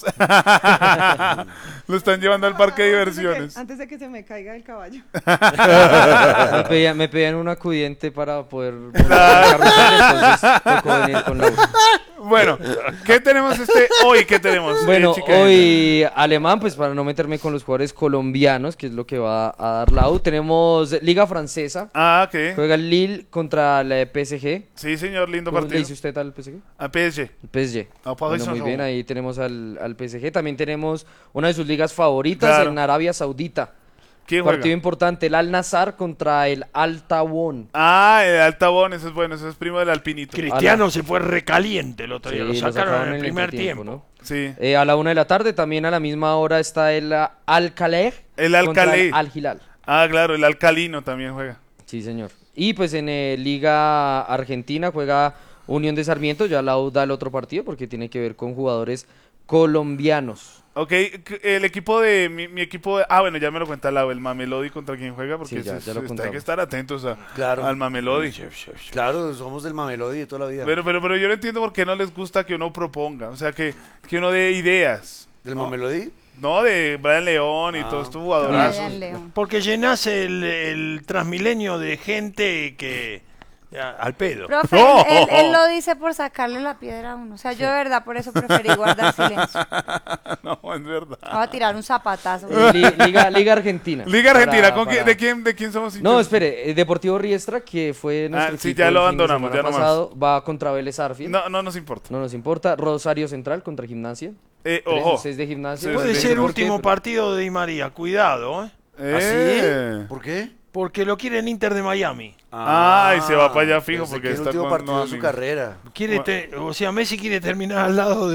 Lo están llevando al parque de diversiones. Antes de que se me caiga el caballo. Me pedían, me pedían un acudiente para poder montar el carrusel, entonces tocó venir con Laura. Bueno, ¿qué tenemos este hoy? ¿Qué tenemos? eh, Bueno, chica? hoy Alemán, pues para no meterme con los jugadores colombianos, que es lo que va a dar Lau, tenemos Liga Francesa. Ah, ¿qué? Juega el Lille contra la P S G. Sí, señor, lindo ¿Cómo partido. le dice usted al P S G? A P S G. El P S G. Ah, Paris Bueno, muy Saint-Germain. bien, ahí tenemos al, al P S G. También tenemos una de sus ligas favoritas Claro. en Arabia Saudita. ¿Quién Partido juega? importante, el Al Nassr contra el Al Tawon. Ah, el Altabón, ese es bueno, ese es primo del Alpinito. Cristiano se fue recaliente el otro día. Sí, Lo lo sacaron sacaron en el en el primer entretiempo, tiempo. ¿no? Sí. Eh, a la una de la tarde, también a la misma hora está el Al Khalej El Al contra Khalej. el Al Hilal. Ah, claro, el Alcalino también juega. Sí, señor. Y pues en eh, Liga Argentina juega Unión de Sarmiento, ya la U da el otro partido porque tiene que ver con jugadores colombianos. Ok, el equipo de, mi, mi equipo de, ah bueno, ya me lo cuenta Lau, el Mamelodi contra quién juega, porque Sí, ya- es- ya lo es- hay contamos. que estar atentos a, Claro. al Mamelodi. Claro, somos del Mamelodi de toda la vida. Pero, pero, pero yo no entiendo por qué no les gusta que uno proponga, o sea, que, que uno dé ideas. ¿Del ¿no? Mamelodi? No, de Brian León y Ah. todos estos jugadorazos. Brian León. Porque llenás el, el Transmilenio de gente que... ya, al pedo. Profe, No. él, él- él lo dice por sacarle la piedra a uno. O sea, yo de verdad por eso preferí guardar silencio. No, es verdad. Voy a tirar un zapatazo. Li- Liga, Liga Argentina. Liga Argentina, Para- ¿con para- quién- de, quién, ¿de quién somos hinchas? No, espere, eh, Deportivo Riestra, que fue nuestro Ah, sí, equipo ya el lo fin de abandonamos, semana ya no más. pasado, va contra Vélez Arfield. No, no nos importa. No nos importa. Rosario Central contra Gimnasia. Eh, Tres, ojo. seis de Gimnasia. Sí, Puede sí, ser sí, último porque- partido de Di María, cuidado, ¿eh? Eh. ¿Por qué? Porque lo quiere en Inter de Miami. Ah, y se va para allá fijo Pensé porque que el está último con partido de su Noami. carrera. Quiere te- o sea, Messi quiere terminar al lado de